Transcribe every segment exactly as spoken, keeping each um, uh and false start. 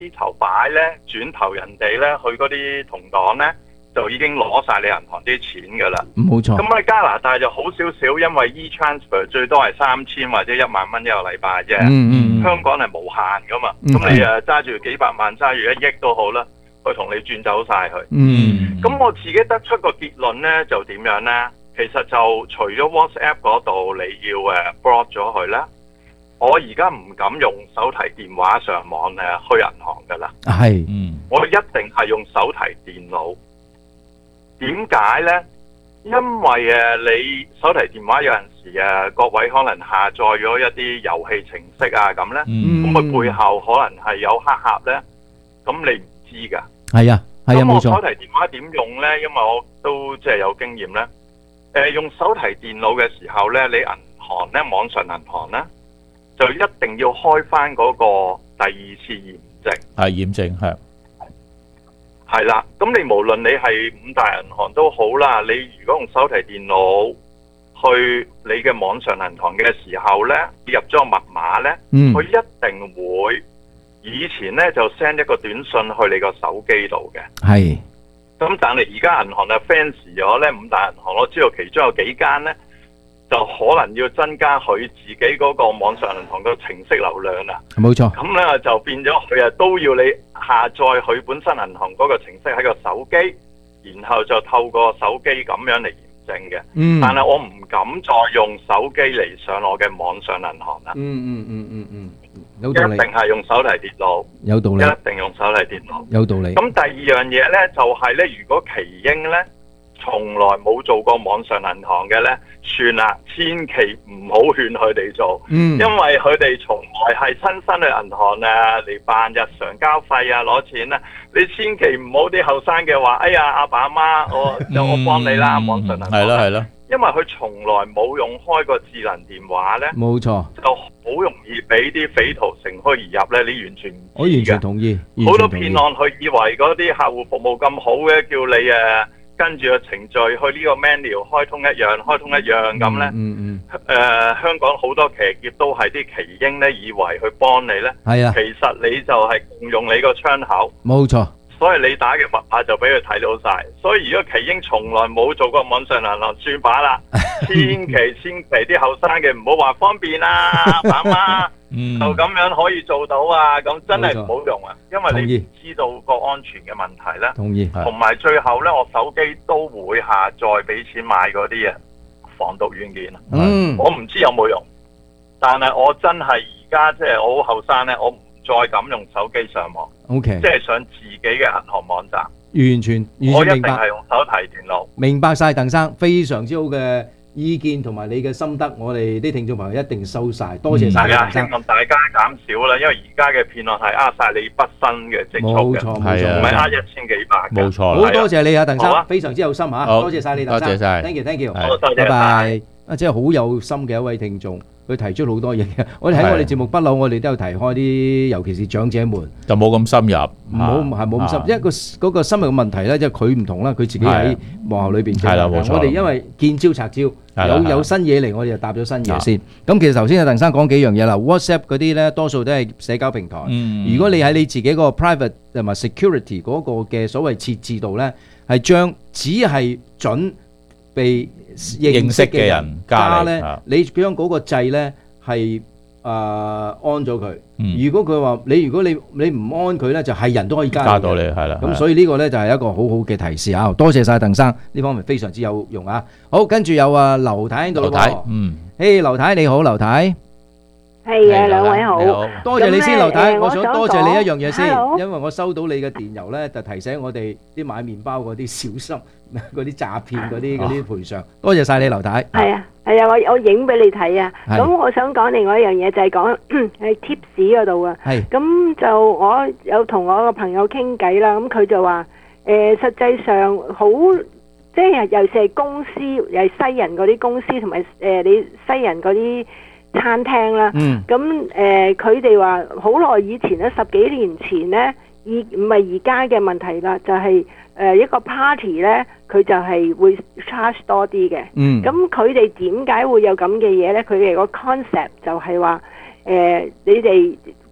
頭擺咧，轉頭人哋咧去嗰啲同黨咧，就已經攞晒你銀行啲錢㗎啦。 冇錯。 咁喺加拿大就好少少，因為 e-transfer 最多係三千或者一萬蚊一個禮拜啫。 嗯嗯。 香港係無限㗎嘛。咁、嗯、你誒揸住幾百萬，揸住一億都好啦，佢同你轉走晒佢。 嗯。 咁我自己得出個結論咧，就點樣咧？其實就除咗 WhatsApp 嗰度你要誒 block 咗佢啦。我而家唔敢用手提電話上網誒去銀行㗎啦。 係，嗯， 我一定係用手提電腦。點解呢？因為誒你手提電話有陣時誒，各位可能下載咗一啲遊戲程式啊咁呢，咁佢、嗯、背後可能係有黑客呢，咁你唔知㗎。係啊，係啊，冇錯。咁我手提電話點用呢？因為我都即係有經驗呢。誒用手提電腦嘅時候呢，你銀行呢，網上銀行呢，就一定要開翻嗰個第二次驗證。 係驗證係。 係啦，咁你無論你係五大銀行都好啦，你如果用手提電腦去你嘅網上銀行嘅時候呢，入咗個密碼呢，佢、嗯、一定會以前呢就 send 一個短信去你個手機度嘅。係。咁但係而家銀行就 fancy 咗呢，五大銀行我知道其中有幾間呢，就可能要增加佢自己嗰個網上銀行嘅程式流量啦。冇錯。咁咧就變咗佢啊都要你下載佢本身銀行嗰個程式喺個手機，然後就透過手機咁樣嚟驗證嘅。嗯。但係我唔敢再用手機嚟上我嘅網上銀行啦。嗯嗯嗯嗯嗯。有道理。一定係用手提電腦。有道理。一定用手提電腦。有道理。咁第二樣嘢咧就係咧，如果奇英咧從來冇做過網上銀行嘅咧，算啦，千祈唔好勸佢哋做，嗯、因為佢哋從來係親身去銀行啊嚟辦日常交費啊攞錢啊，你千祈唔好啲後生嘅話，哎呀阿爸阿媽，我就我幫你啦，嗯、網上銀行係咯係咯，因為佢從來冇用開個智能電話咧，冇錯，就好容易俾啲匪徒乘虛而入咧，你完全唔知嘅。我完全同意，好多騙案佢以為嗰啲客戶服務咁好嘅，叫你誒。跟住個程序去呢個 menu 開通一樣，開通一樣咁咧。嗯嗯。誒、呃，香港好多騎劫都係啲奇英咧，以為去幫你咧。係啊。其實你就係共用你個窗口。冇錯。所以你打嘅密碼就俾佢睇到晒。所以如果奇英從來冇做過網上銀行，算把啦。千祈千祈啲後生嘅唔好話方便啦，爸媽。嗯、就咁樣可以做到啊！咁真係唔好用啊，因為你唔知道個安全嘅問題咧。同意。同埋最後咧，我手機都會下載俾錢買嗰啲啊防毒軟件。嗯。我唔知有冇用，但係我真係而家即係我好後生咧，我唔再敢用手機上網。O K。即係上自己嘅銀行網站。完全完全明白。我一定係用手提電腦。明白晒，鄧生，非常之好嘅意見同埋你嘅心得，我哋啲聽眾朋友一定收晒，多謝晒。係啊，希望大家減少啦，因為而家嘅騙案係呃晒你畢生嘅積蓄嘅，冇錯冇錯，唔係呃一千幾百。冇錯，好多謝你啊，鄧生，非常之有心嚇，多謝晒你，鄧生，多謝晒 ，thank you thank you，拜拜。啊，真係好有心嘅一位聽眾，佢提出好多嘢嘅。我哋喺我哋節目不嬲，我哋都有提開啲，尤其是長者們，就冇咁深入，唔好係冇咁深，因為個嗰個深入嘅問題咧，即係佢唔同啦，佢自己喺幕後裏邊。係啦，冇錯。我哋因為見招拆招，有有新嘢嚟，我哋就答咗新嘢先。咁其實頭先阿鄧生講幾樣嘢啦 ，WhatsApp 嗰啲咧，多數都係社交平台。如果你喺你自己個 private 同埋 security 嗰個嘅所謂設置度咧，係將只係準被認識嘅人加咧，你將嗰個掣咧係誒安咗佢。如果佢話你，如果你你唔安佢咧，就係人都可以加到你，係啦。咁所以呢個咧就係一個好好嘅提示啊！多謝晒鄧生，呢方面非常之有用啊！好，跟住有啊劉太喺度。劉太，嗯，誒劉太你好，劉太。係啊，兩位好，多謝你先，劉太。我想多謝你一樣嘢先，因為我收到你嘅電郵咧，就提醒我哋啲買麵包嗰啲小心，嗰啲詐騙嗰啲嗰啲賠償。多謝晒你，劉太。係啊，係啊，我我影俾你睇啊。咁我想講另外一樣嘢，就係講喺 tips 嗰度啊。係。咁就我有同我個朋友傾偈啦，咁佢就話誒，實際上好，即係尤其是係公司，又係西人嗰啲公司，同埋誒你西人嗰啲餐廳啦，咁誒佢哋話好耐以前咧，十幾年前咧，而唔係而家嘅問題啦，就係、是、誒、呃、一個 party 咧，佢就係會 charge 多啲嘅。咁佢哋點解會有咁嘅嘢咧？佢哋個 concept 就係話誒，你哋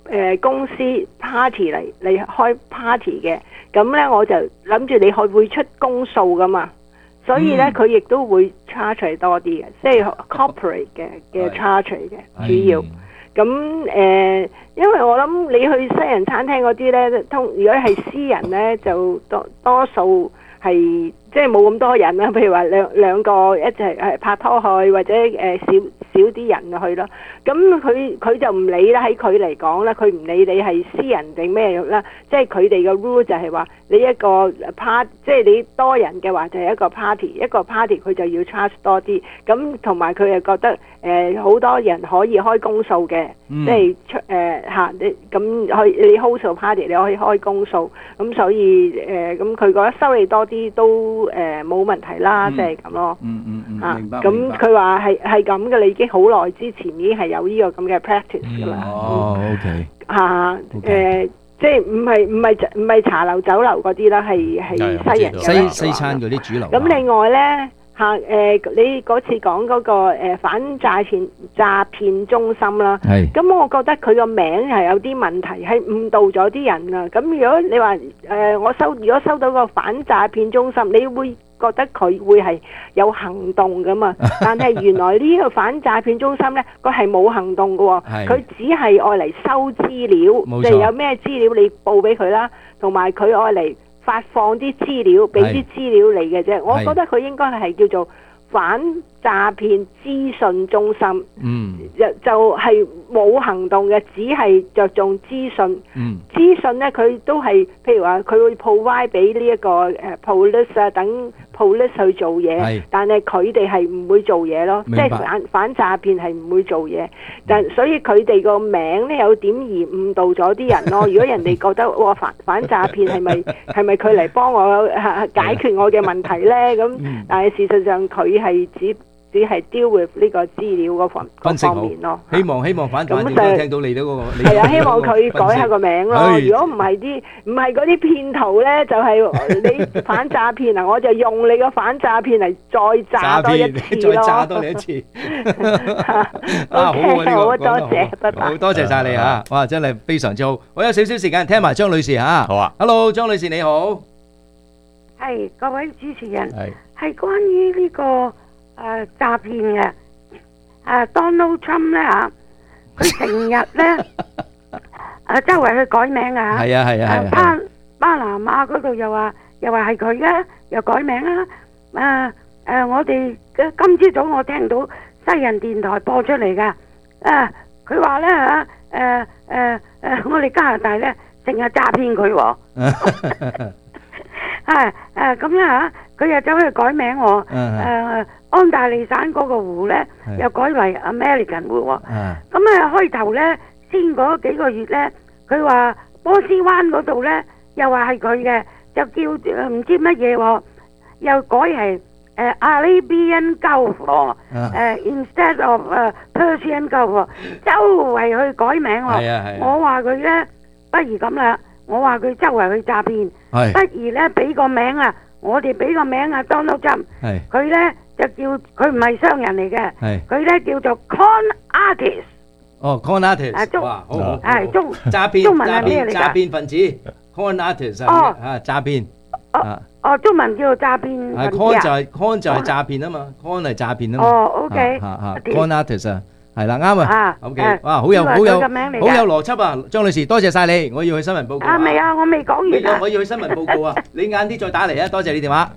誒公司 party 嚟嚟開 party 嘅，咁咧我就諗住你會出公數噶嘛，所以咧佢亦都會 charge 多啲嘅，即係 corporate 嘅嘅 charge 嘅主要。咁誒、呃，因為我諗你去西人餐廳嗰啲咧，通如果係私人咧，就多多數係即係冇咁多人啦。譬如話兩兩個一齊係拍拖去，或者誒、呃、少少啲人去咯。咁佢佢就唔理啦，喺佢嚟講啦，佢唔理你係私人定咩啦，即係佢哋嘅 rule 就係話你一個 part， 即係你多人嘅話就係一個 party， 一個 party 佢就要 charge 多啲。咁同埋佢又覺得誒好、呃、多人可以開公數嘅，嗯、即係出誒嚇你咁可以你 hold 數 party 你可以開公數，咁所以誒咁佢覺得收你多啲都誒冇、呃、問題啦，即係咁咯。 嗯嗯嗯， 嚇明白。 咁佢話係係咁嘅，你已經好耐之前已經係有呢個咁嘅 practice 噶啦。 哦 ，OK。 嚇誒，即係唔係唔係唔係茶樓酒樓嗰啲啦，係係西人嘅西西餐嗰啲主流。 咁另外咧。嚇誒、呃！你嗰次講嗰、那個、呃、反詐騙詐騙中心啦，咁我覺得佢個名係有啲問題，係誤導咗啲人啊！咁如果你話誒、呃、我收如果收到個反詐騙中心，你會覺得佢會係有行動噶嘛？但係原來呢個反詐騙中心咧，佢係冇行動嘅喎，佢只係愛嚟收資料，即係有咩資料你報俾佢啦，同埋佢愛嚟發放啲資料，俾啲資料你嘅啫。我覺得佢應該係叫做反詐騙資訊中心，嗯，就就係冇行動嘅，只係着重資訊。嗯，資訊咧佢都係，譬如話佢會 provide 俾呢一個誒 police 啊等 police 去做嘢，但係佢哋係唔會做嘢咯，即係反反詐騙係唔會做嘢。但所以佢哋個名咧有點而誤導咗啲人咯。如果人哋覺得哇反反詐騙係咪係咪佢嚟幫我解決我嘅問題咧？咁但係事實上佢係只只係 deal with 呢個資料嗰方嗰方面咯。希望希望反詐騙都聽到你嗰個。 係啊，希望佢改下個名咯。如果唔係啲唔係嗰啲騙徒咧，就係你反詐騙啊，我就用你個反詐騙嚟再詐多一次咯。 再詐多你一次。 啊，好啊，呢個好多謝，拜拜。 好多謝曬你嚇，哇，真係非常之好。我有少少時間聽埋張女士嚇。好啊。Hello，張女士你好。 係各位主持人。係。係關於呢個。誒詐騙嘅誒 Donald Trump 咧嚇，佢成日咧誒周圍去改名啊嚇， 係啊係啊係啊， 巴巴拿馬嗰度又話又話係佢嘅，又改名啊！誒誒，我哋嘅今朝早我聽到西人電台播出嚟嘅，啊佢話咧嚇誒誒誒，我哋加拿大咧成日詐騙佢喎，係誒咁咧嚇，佢又走去改名喎，誒。安大利省嗰個湖咧，又改為 American 湖喎。咁啊，開頭咧，先嗰幾個月咧，佢話波斯灣嗰度咧，又話係佢嘅，就叫唔知乜嘢喎，又改係誒 Arabian Gulf 喎，誒 instead of 誒 Persian Gulf 喎，周圍去改名喎。我話佢咧，不如咁啦，我話佢周圍去詐騙，不如咧俾個名啊，我哋俾個名啊 Donald Trump，佢咧。就叫佢唔係商人嚟嘅，佢咧叫做 con artist。 哦 ，con artist。 啊，中， 哇，好好。 係中詐騙， 中文係咩嚟㗎？ 詐騙分子 ，con artist 啊，啊詐騙。 哦哦，中文叫做詐騙分子啊。 係 con 就係 con 就係詐騙啊嘛 ，con 係詐騙啊嘛。 哦，OK。 嚇嚇 con artist 啊，係啦，啱啊。OK，哇，好有好有好有邏輯啊，張女士，多謝曬你，我要去新聞報告。 啊，未啊，我未講完啊。 我要去新聞報告啊，你晏啲再打嚟啊，多謝你電話。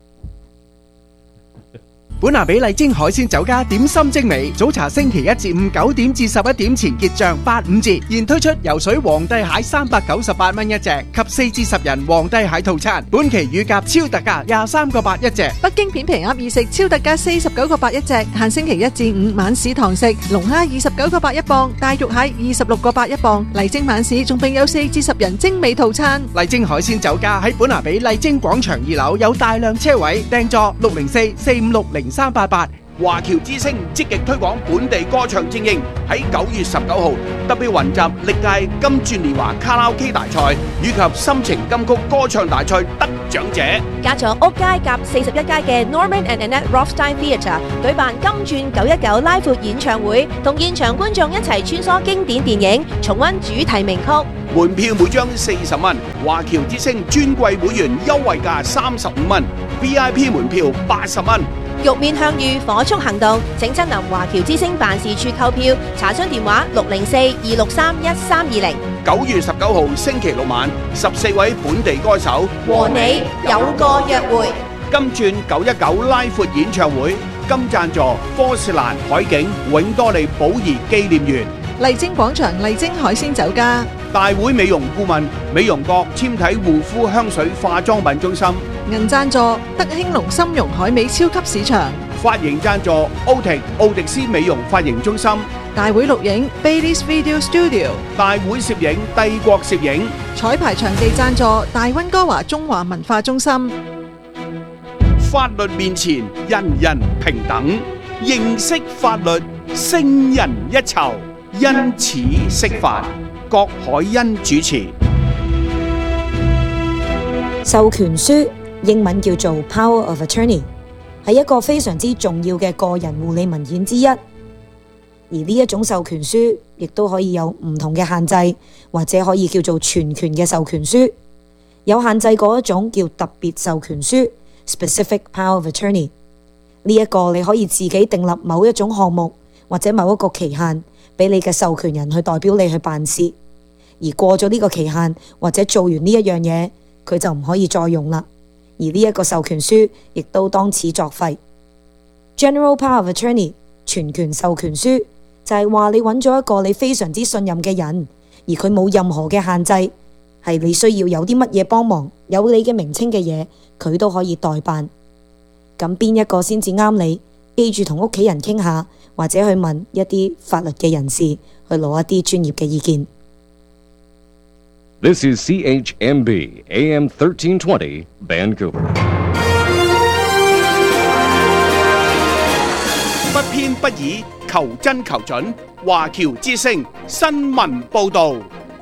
本拿比麗晶海鮮酒家點心精美，早茶星期一至五九點至十一點前結賬八五折，現推出游水皇帝蟹三百九十八蚊一隻及四至十人皇帝蟹套餐，本期乳鴿超特價廿三個八一隻。 北京片皮鴨二食超特價四十九個八一隻，限星期一至五晚市堂食，龍蝦二十九個八一磅，大肉蟹二十六個八一磅，麗晶晚市仲並有四至十人精美套餐。 麗晶海鮮酒家喺本拿比麗晶廣場二樓有大量車位，訂座六零四四五六零三八八華僑之聲積極推廣本地歌唱精英，喺九月十九號特別雲集歷屆金鑽年華卡拉 OK 大賽以及心情金曲歌唱大賽得獎者， 加咗屋街夾四十一街嘅 Norman and Annette Rothstein Theatre 舉辦金鑽九一九拉闊演唱會，同現場觀眾一齊穿梭經典電影，重溫主題名曲。 門票每張四十蚊，華僑之聲專櫃會員優惠價三十五蚊 ，V I P 門票八十蚊。 玉面向遇火速行動，請親臨華僑之聲辦事處購票，查詢電話六零四二六三一三二零。 九月十九號星期六晚，十四位本地歌手和你有個約會。 金鑽九一九拉闊演唱會，金贊助波士蘭海景永多利寶儀紀念園。 麗晶廣場麗晶海鮮酒家。 大會美容顧問美容閣纖體護膚香水化妝品中心。 銀贊助德興隆參茸海味超級市場。 髮型贊助奧迪奧迪斯美容髮型中心。 大會錄影 Bailey's Video Studio。 大會攝影帝國攝影。 彩排場地贊助大溫哥華中華文化中心。 法律面前人人平等，認識法律勝人一籌，因此釋法。郭海欣主持。 授權書英文叫做 Power of Attorney， 係一個非常之重要嘅個人護理文件之一。而呢一種授權書亦都可以有唔同嘅限制，或者可以叫做全權嘅授權書。有限制嗰一種叫特別授權書 Specific Power of Attorney。呢一個你可以自己訂立某一種項目或者某一個期限，俾你嘅授權人去代表你去辦事。而過咗呢個期限或者做完呢一樣嘢，佢就唔可以再用啦。而呢一個授權書亦都當此作廢。General Power of Attorney 全權授權書就係話你揾咗一個你非常之信任嘅人，而佢冇任何嘅限制，係你需要有啲乜嘢幫忙，有你嘅名稱嘅嘢，佢都可以代辦。咁邊一個先至啱你？記住同屋企人傾下，或者去問一啲法律嘅人士，去攞一啲專業嘅意見。 This is C H M B A M thirteen twenty Vancouver。 不偏不倚，求真求準。華僑之聲新聞報導。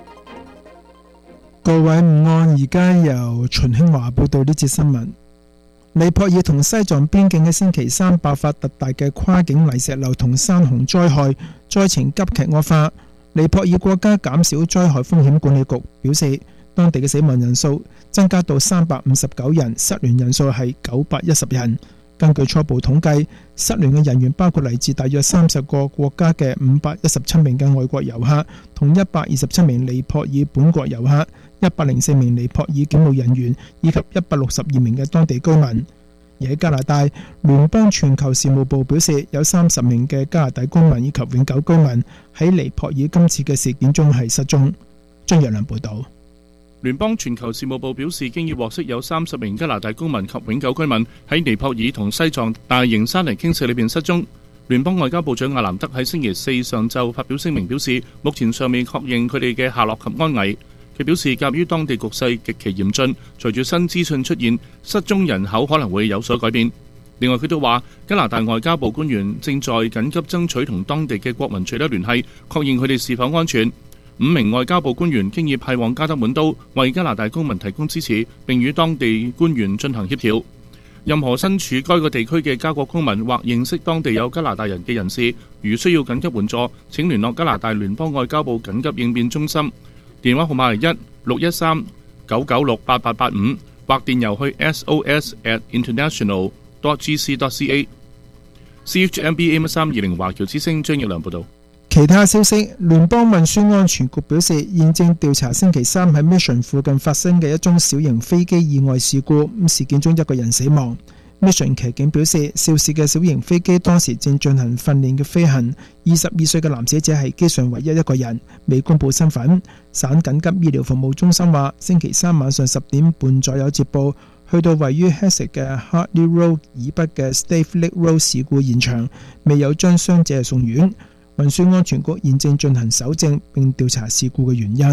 各位午安，而家由秦興華報道呢節新聞。尼泊爾同西藏邊境喺星期三爆發特大嘅跨境泥石流同山洪災害，災情急劇惡化。尼泊爾國家減少災害風險管理局表示，當地嘅死亡人數增加到三百五十九人，失聯人數係九百一十人。根據初步統計，失聯嘅人員包括嚟自大約三十個國家嘅五百一十七名嘅外國遊客，同一百二十七名尼泊爾本國遊客，一百零四名尼泊爾警務人員以及一百六十二名嘅當地居民。而喺加拿大，聯邦全球事務部表示，有三十名嘅加拿大公民以及永久居民喺尼泊爾今次嘅事件中係失蹤。張若良報導。 聯邦全球事務部表示，經已獲悉有三十名加拿大公民及永久居民喺尼泊爾同西藏大型山泥傾瀉裏邊失蹤。聯邦外交部長阿蘭德喺星期四上晝發表聲明表示，目前尚未確認佢哋嘅下落及安危。佢表示，鑑於當地局勢極其嚴峻，隨住新資訊出現，失蹤人口可能會有所改變。另外，佢都話加拿大外交部官員正在緊急爭取同當地嘅國民取得聯繫，確認佢哋是否安全。五名外交部官員經已派往加德滿都，為加拿大公民提供支持，並與當地官員進行協調。任何身處該個地區嘅加國公民或認識當地有加拿大人嘅人士，如需要緊急援助，請聯絡加拿大聯邦外交部緊急應變中心。電話號碼係一六一三九九六八八八五，或電郵去 s o s at international dot g c dot c a。 C H M B A M 三二零華僑之聲張奕良報導。 其他消息，聯邦運輸安全局表示，現正調查星期三喺 Mission 附近發生嘅一宗小型飛機意外事故，事件中一個人死亡。Mission 騎警表示，肇事嘅小型飛機當時正進行訓練嘅飛行，二十二歲嘅男死者係機上唯一一個人，未公布身份。省緊急醫療服務中心話，星期三晚上十點半左右接報，去到位於 Hessex 嘅 Hartley Road 以北嘅 Stave Lake Road 事故現場，未有將傷者送院。運輸安全局現正進行搜證並調查事故嘅原因。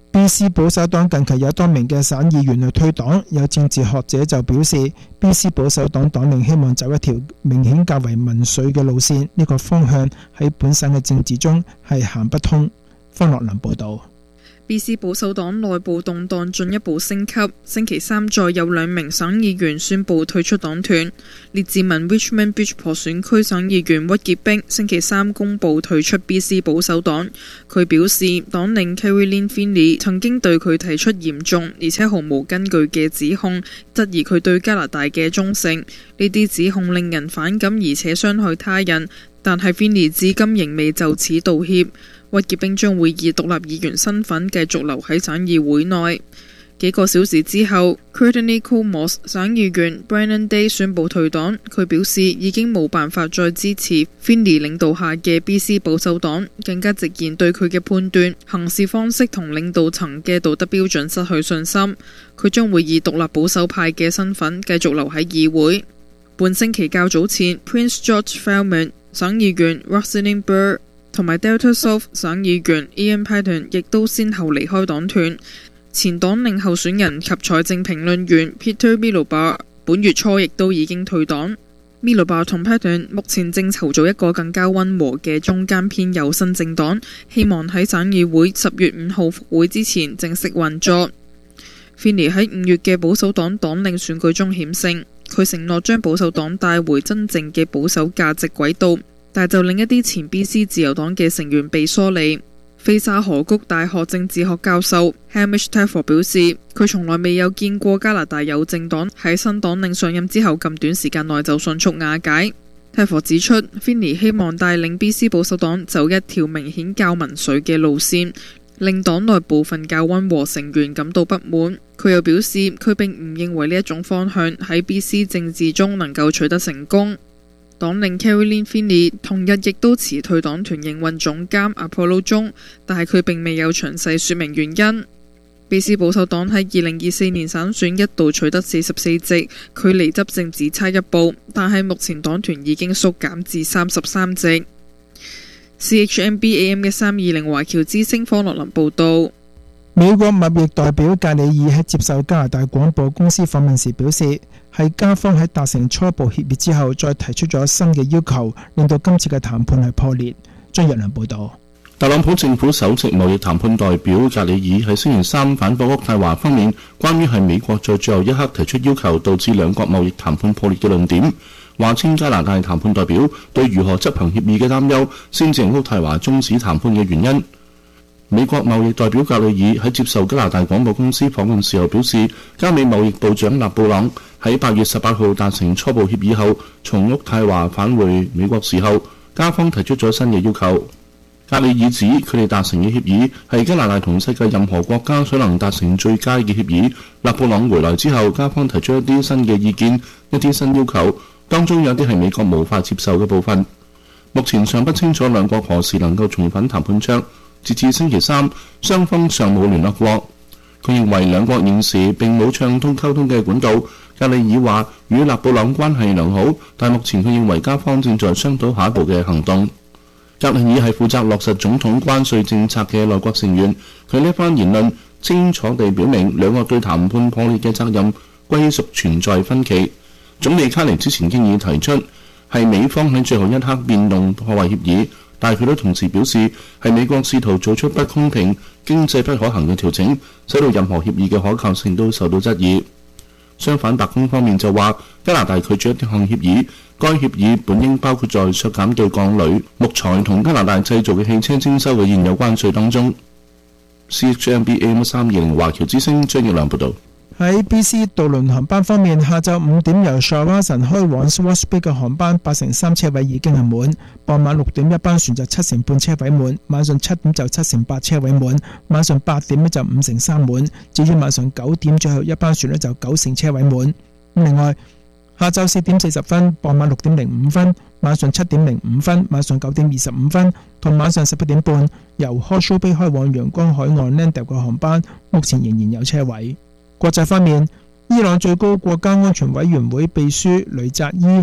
B C 保守黨近期有多名嘅省議員去退黨，有政治學者就表示 B C 保守黨黨領希望走一條明顯較為民粹嘅路線，呢個方向喺本省嘅政治中係行不通。方樂林報導。 B C 保守黨內部動盪進一步升級，星期三再有兩名省議員宣布退出黨團。列治文 Richmond Bridgeport 選區省議員屈傑冰星期三公布退出 B C 保守黨。佢表示，黨領 Caroline Finley 曾經對佢提出嚴重而且毫無根據嘅指控，質疑佢對加拿大嘅忠誠。呢啲指控令人反感而且傷害他人，但係 Finley 至今仍未就此道歉。屈傑冰將會以獨立議員身份繼續留喺省議會內。幾個小時之後 Courtenay Comoss 省議員 Brennan Day 宣布退黨。佢表示已經冇辦法再支持 Finley 領導下嘅 B C 保守黨，更加直言對佢嘅判斷、行事方式同領導層嘅道德標準失去信心。佢將會以獨立保守派嘅身份繼續留喺議會。半星期較早前 Prince George Falmouth 省議員 Rosalind Burr同埋 Delta South 省議員 Ian Paton 亦都先後離開黨團。前黨領候選人及財政評論員 Peter Milobar 本月初亦都已經退黨。Milobar 同 Paton 目前正籌組一個更加溫和嘅中間偏右新政黨，希望喺省議會十月五號復會之前正式運作。Finley 喺五月嘅保守黨黨領選舉中險勝，佢承諾將保守黨帶回真正嘅保守價值軌道，但就令一啲前 B C 自由黨嘅成員被疏離。菲沙河谷大學政治學教授 Hamish Telfer 表示，佢從來未有見過加拿大有政黨喺新黨領上任之後咁短時間內就迅速瓦解。Telfer 指出 Finley 希望帶領 B C 保守黨走一條明顯較民粹嘅路線，令黨內部分較溫和成員感到不滿。佢又表示，佢並唔認為呢一種方向喺 B C 政治中能夠取得成功。黨領 Caroline Finley 同日亦都辭退黨團營運總監 Apollo 中，但係佢並未有詳細說明原因。B C 保守黨喺二零二四年省選一度取得四十四席，距離執政只差一步，但係目前黨團已經縮減至三十三席。C H M B A M 嘅三二零華僑之聲方樂林報道。 美國貿易代表格里爾喺接受加拿大廣播公司訪問時表示，係加方喺達成初步協議之後再提出咗新嘅要求，令到今次嘅談判係破裂。張若良報道。 特朗普政府首席貿易談判代表格里爾喺星期三反駁渥太華方面關於係美國在最後一刻提出要求導致兩國貿易談判破裂嘅論點，話稱加拿大談判代表對如何執行協議嘅擔憂先至係渥太華終止談判嘅原因。美國貿易代表格里爾喺接受加拿大廣播公司訪問時候表示，加美貿易部長納布朗喺八月十八號達成初步協議後，從渥太華返回美國時候，加方提出咗新嘅要求。格里爾指佢哋達成嘅協議係加拿大同世界任何國家所能達成最佳嘅協議。納布朗回來之後，加方提出一啲新嘅意見，一啲新要求，當中有啲係美國無法接受嘅部分。目前尚不清楚兩國何時能夠重返談判桌。截至星期三，雙方尚冇聯絡過。佢認為兩國現時並冇暢通溝通嘅管道。格里爾話與納布朗關係良好，但目前佢認為加方正在商討下一步嘅行動。格里爾係負責落實總統關稅政策嘅內閣成員，佢呢番言論清楚地表明兩國對談判破裂嘅責任歸屬存在分歧。總理卡尼之前經已提出係美方喺最後一刻變動破壞協議，但佢都同時表示係美國試圖做出不公平、經濟不可行嘅調整，使到任何協議嘅可靠性都受到質疑。相反，白宮方面就話加拿大拒絕一項協議，該協議本應包括在削減對鋼鋁、木材同加拿大製造嘅汽車徵收嘅現有關稅當中。C H M B A M 三二零華僑之聲張耀良報導。 喺 B C 渡輪航班方面，下晝五點由 Shawson 開往 Swartz Bay 嘅航班八成三車位已經係滿，傍晚六點一班船就七成半車位滿，晚上七點就七成八車位滿，晚上八點就五成三滿，至於晚上九點最後一班船就九成車位滿。另外，下晝四點四十分、傍晚六點零五分、晚上七點零五分、晚上九點二十五分同晚上十一點半由 Hawke's Bay 開往陽光海岸 Landale 嘅航班，目前仍然有車位。國際方面，伊朗最高國家安全委員會秘書雷扎伊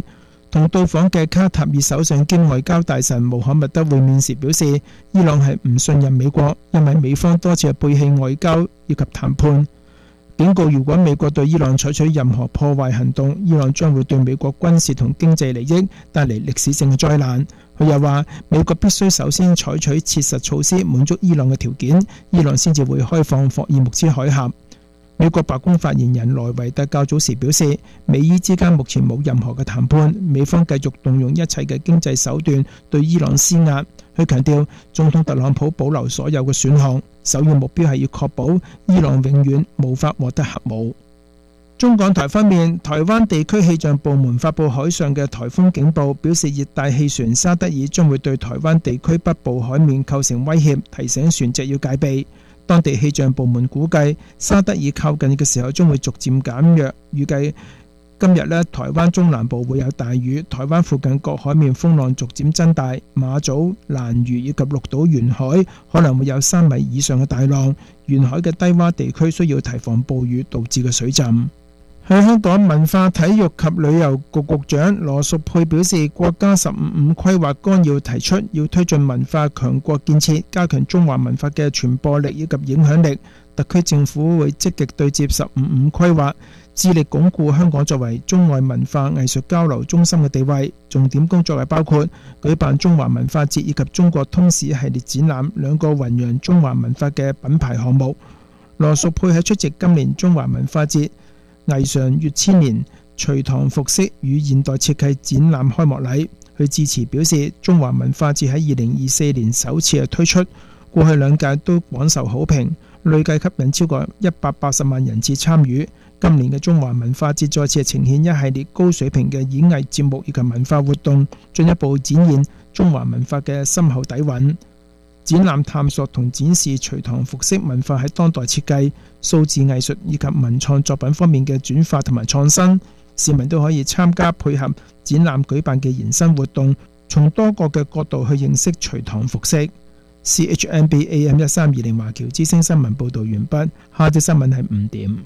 同到訪嘅卡塔爾首相兼外交大臣穆罕默德會面時表示，伊朗係唔信任美國，因為美方多次背棄外交以及談判，警告如果美國對伊朗採取任何破壞行動，伊朗將會對美國軍事同經濟利益帶嚟歷史性嘅災難。佢又話，美國必須首先採取切實措施滿足伊朗嘅條件，伊朗先至會開放霍爾木茲海峽。美國白宮發言人萊維特較早時表示，美伊之間目前冇任何嘅談判，美方繼續動用一切嘅經濟手段對伊朗施壓。佢強調，總統特朗普保留所有嘅選項，首要目標係要確保伊朗永遠無法獲得核武。中港台方面，台灣地區氣象部門發布海上嘅颱風警報，表示熱帶氣旋沙德爾將會對台灣地區北部海面構成威脅，提醒船隻要戒備。當地氣象部門估計，沙德爾靠近嘅時候將會逐漸減弱，預計今日呢，台灣中南部會有大雨，台灣附近各海面風浪逐漸增大，馬祖、蘭嶼以及綠島沿海可能會有三米以上嘅大浪，沿海嘅低洼地區需要提防暴雨導致嘅水浸。喺香港，文化體育及旅遊局局長羅淑佩表示，國家十五五規劃綱要提出要推進文化強國建設，加強中華文化嘅傳播力以及影響力。特區政府會積極對接十五五規劃，致力鞏固香港作為中外文化藝術交流中心嘅地位。重點工作係包括舉辦中華文化節以及中國通史系列展覽，兩個弘揚中華文化嘅品牌項目。羅淑佩喺出席今年中華文化節藝常粵千年隋唐服飾與現代設計展覽開幕禮，佢致辭表示，中華文化節喺二零二四年首次係推出，過去兩屆都廣受好評，累計吸引超過一百八十萬人次參與。今年嘅中華文化節再次呈現一系列高水平嘅演藝節目以及文化活動，進一步展現中華文化嘅深厚底蘊。展覽探索同展示隋唐服飾文化喺當代設計、數字藝術以及文創作品方面嘅轉化同埋創新，市民都可以參加配合展覽舉辦嘅延伸活動，從多個嘅角度去認識隋唐服飾。C H N B A M 一三二零華僑之聲新聞報導完畢，下節新聞係五點。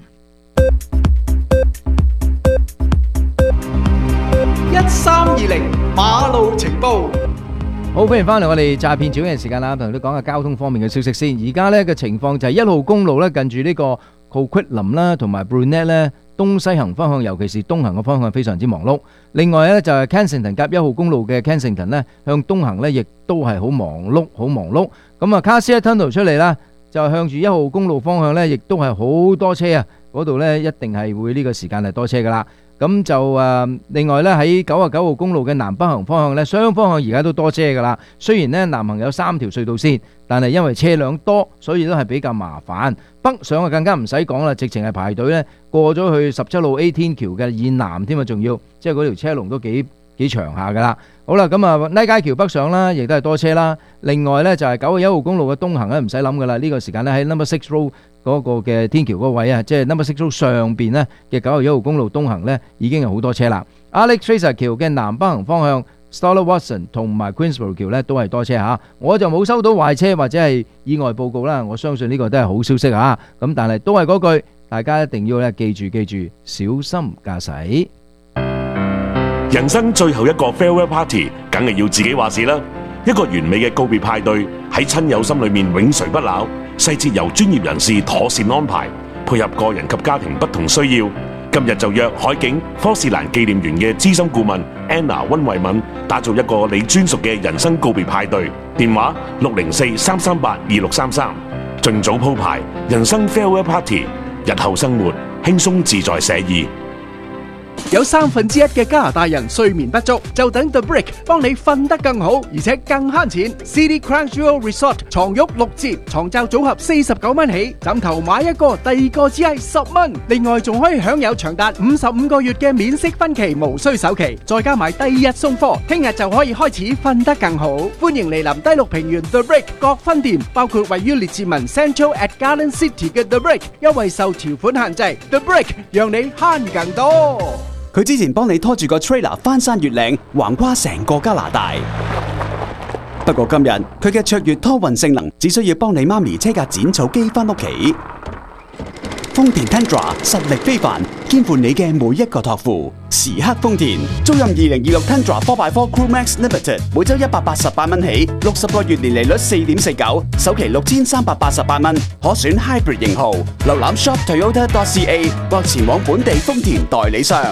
一三二零馬路情報。 好，歡迎翻嚟我哋詐騙早嘅時間啦，同你講下交通方面嘅消息先。而家呢嘅情況就係一號公路呢，近住呢個 Coquitlam 啦，同埋 Brunet 呢東西行方向，尤其是東行嘅方向非常之忙碌。另外呢就係 Kensington 夾一號公路嘅 Kensington 呢，向東行呢亦都係好忙碌，好忙碌。咁啊 Cassius Tunnel 出嚟啦，就向住一號公路方向呢，亦都係好多車啊！嗰度呢一定係會呢個時間係多車噶啦。咁就誒，另外咧喺九十九號公路嘅南北行方向咧，雙方向而家都多車噶啦。雖然咧南行有三條隧道線，但係因為車輛多，所以都係比較麻煩。北上啊更加唔使講啦，直情係排隊咧過咗去十七路 A 天橋嘅以南添啊，仲要即係嗰條車龍都幾幾長下噶啦。好啦，咁啊拉街橋北上啦，亦都係多車啦。另外咧就係九十一號公路嘅東行咧，唔使諗噶啦，呢個時間咧喺 Number Six Road嗰個嘅天橋嗰位啊，即係 Number Six Road 上邊呢嘅九十一號公路東行呢已經有好多車啦。Alex Fraser 橋嘅南北行方向 Stoller Watson 同埋 Queensborough 橋呢都係多車嚇，我就冇收到壞車或者係意外報告啦。我相信呢個都係好消息嚇。咁但係都係嗰句，大家一定要咧記住記住，小心駕駛。 人生最後一個 farewell party，梗係要自己話事啦。一個完美嘅告別派對喺親友心裏面永垂不朽，細節由專業人士妥善安排，配合個人及家庭不同需要。今日就約海景科士蘭紀念園嘅資深顧問 Anna 溫慧敏，打造一個你專屬嘅人生告別派對。電話六零四三三八二六三三，盡早鋪排人生 farewell party，日後生活輕鬆自在寫意。 有三分之一嘅加拿大人睡眠不足，就等 The Brick 幫你瞓得更好，而且更慳錢。City Crown Jewel Resort 床褥六折，床罩組合四十九蚊起，枕頭買一個，第二個只係十蚊。另外仲可以享有長達五十五個月嘅免息分期，無需首期，再加埋第二日送貨，聽日就可以開始瞓得更好。歡迎嚟臨低綠平原 The Brick 各分店，包括位於列治文 Central at Garden City 嘅 The Brick， 優惠受條款限制。The Brick 讓你慳更多。 佢之前幫你拖住個 trailer 翻山越嶺，橫跨成個加拿大。不過今日佢嘅卓越拖運性能，只需要幫你媽咪車架剪草機翻屋企。 豐田 Tundra 實力非凡，肩負你嘅每一個託付。時刻豐田，租任二零二六 Tundra 四 by 四 Crew Max Limited，每週一百八十八蚊起，六十個月年利率四點四九，首期六千三百八十八蚊，可選 Hybrid 型號。瀏覽 shop toyota dot c a 或前往本地豐田代理商。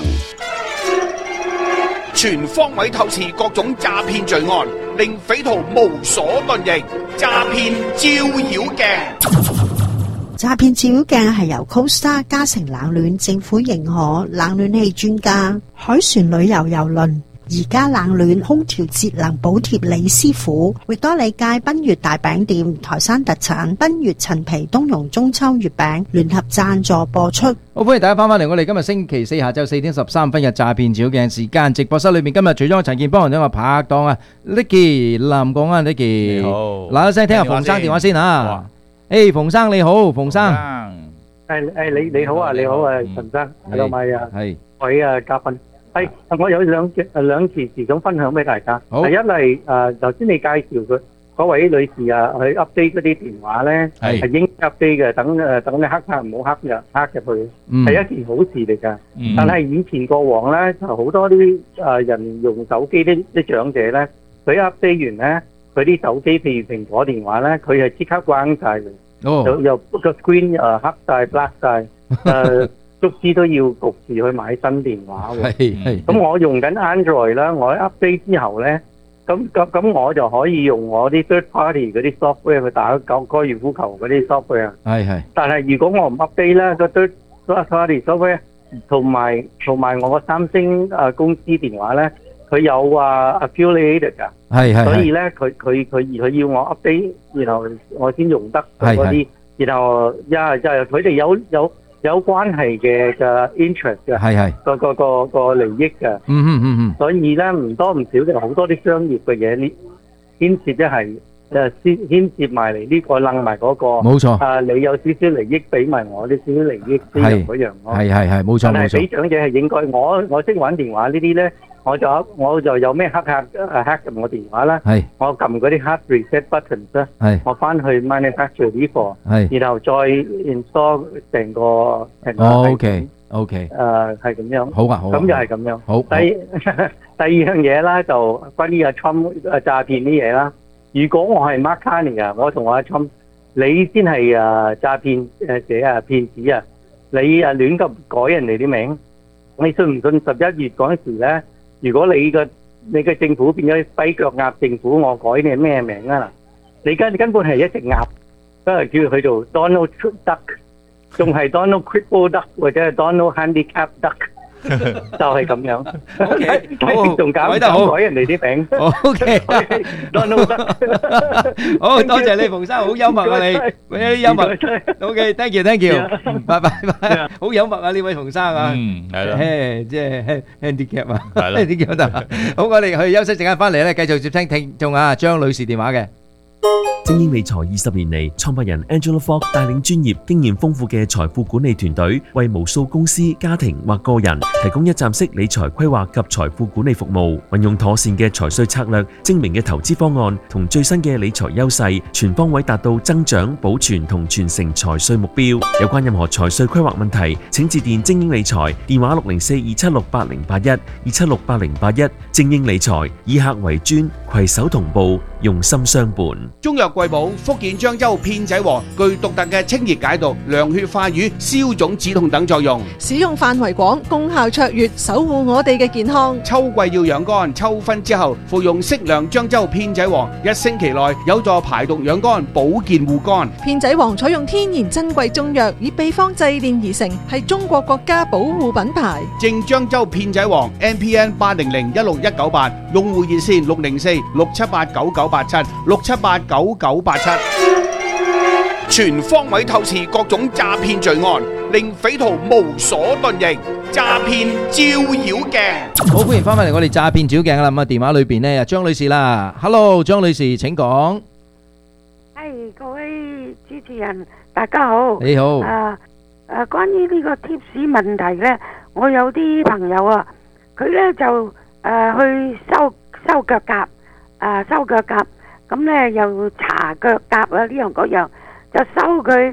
全方位透視各種詐騙罪案，令匪徒無所遁形。詐騙照妖鏡。 詐騙照妖鏡係由 Costa 嘉誠冷暖政府認可冷暖氣專家海船旅遊郵輪而家冷暖空調節能補貼李師傅，域多利街賓悅大餅店台山特產賓悅陳皮冬蓉中秋月餅聯合贊助播出。 好，歡迎大家翻返嚟，我哋今日星期四下晝四點十三分嘅詐騙照妖鏡時間直播室裏面，今日除咗我陳健幫同我拍檔啊 Nicky 林講啊 Nicky， 你好，嗱一聲聽下馮生電話先啊。誒，馮生你好，馮生。 誒誒，你你好啊，你好啊，陳生，係老米啊，係，位啊嘉賓，係，我有兩誒兩件事想分享俾大家。第一係誒，頭先你介紹佢嗰位女士啊，去 update 嗰啲電話咧，係應 update 嘅，等誒等你黑客唔好黑入黑入去，係一件好事嚟㗎。但係以前過往咧，就好多啲誒人用手機啲啲長者咧，佢 update 完咧。佢啲手機譬如蘋果電話咧，佢係即刻關曬嘅，又又個 screen 誒黑曬、black 曬，誒卒之都要焗住去買新電話喎。係係。咁我用緊 Android 啦，我 update 之後咧，咁咁咁我就可以用我啲 third party 嗰啲 software 去打高高爾夫球嗰啲 software。係係。但係如果我唔 update 咧，個 third party software 同埋同埋我個三星誒公司電話咧。佢有啊 affiliated 㗎，係係，所以咧佢佢佢佢要我 update，然後我先用得嗰啲，然後呀就係佢哋有有有關係嘅嘅 interest 嘅，係係個個個個利益嘅，嗯嗯嗯嗯，所以咧唔多唔少嘅好多啲商業嘅嘢呢牽涉咧係誒牽牽涉埋嚟呢個掕埋嗰個，冇錯，啊你有少少利益俾埋我啲少少利益先係嗰樣咯，係係係冇錯冇錯，但係俾長者係應該，我我識玩電話呢啲咧。我就我就有咩黑客誒 hack 入我電話啦，我撳嗰啲 hard reset buttons 咧，我翻去 manufacture 呢貨，然後再 install 成個成個。OK OK。誒係咁樣。好啊好啊。咁就係咁樣。好。第第二樣嘢啦，就關於阿 Trump 誒詐騙啲嘢啦。如果我係 Mark Carney 啊，我同阿 Trump，你先係誒詐騙誒者啊騙子啊，你誒亂咁改人哋啲名，你信唔信十一月嗰陣時咧？如果你嘅你嘅政府變咗跛腳鴨政府，我改你咩名啊？嗱，你根根本係一隻鴨，都係叫佢做 Donald Duck， 仲係 Donald Cripple Duck 或者係 Donald Handicap Duck， 就係咁樣。好，仲搞搞改人哋啲名。OK，Donald Duck。好多謝你，馮生，好幽默啊你，你幽默。OK，thank you，thank you，拜拜拜。好幽默啊呢位馮生啊。嗯，係咯。誒，即係 handicap 啊。係咯。handicap 得。好，我哋去休息陣間翻嚟咧，繼續接聽聽眾啊張女士電話嘅。 精英理財二十年嚟，創辦人 Angela Fogg 帶領專業、經驗豐富嘅財富管理團隊，為無數公司、家庭或個人提供一站式理財規劃及財富管理服務。運用妥善嘅財稅策略、精明嘅投資方案同最新嘅理財優勢，全方位達到增長、保存同傳承財稅目標。有關任何財稅規劃問題，請致電精英理財，電話六零四二七六八零八一二七六八零八一。精英理財以客為尊，攜手同步，用心相伴。 中藥貴寶福建漳州片仔癀具獨特嘅清熱解毒、涼血化瘀、消腫止痛等作用， 使用範圍廣，功效卓越，守護我哋嘅健康。 秋季要養肝，秋分之後服用適量漳州片仔癀，一星期內有助排毒養肝、保健護肝。 片仔癀採用天然珍貴中藥，以秘方製煉而成，係中國國家保護品牌。 正漳州片仔癀 M P N 八零零一六一九八，用戶熱線六零四六七八九九八七六七八九九八七。全方位透視各種詐騙罪案，令匪徒無所遁形。詐騙照妖鏡。 好，歡迎翻返嚟我哋詐騙照妖鏡啦。咁啊，電話裏邊呢，張女士啦 ，Hello， 張女士，請講。 係各位主持人，大家好。 你好。 啊啊，關於呢個貼士問題呢，我有啲朋友啊，佢呢就誒去收收腳甲，啊收腳甲。咁咧又搽腳甲啊呢樣嗰樣，就收佢四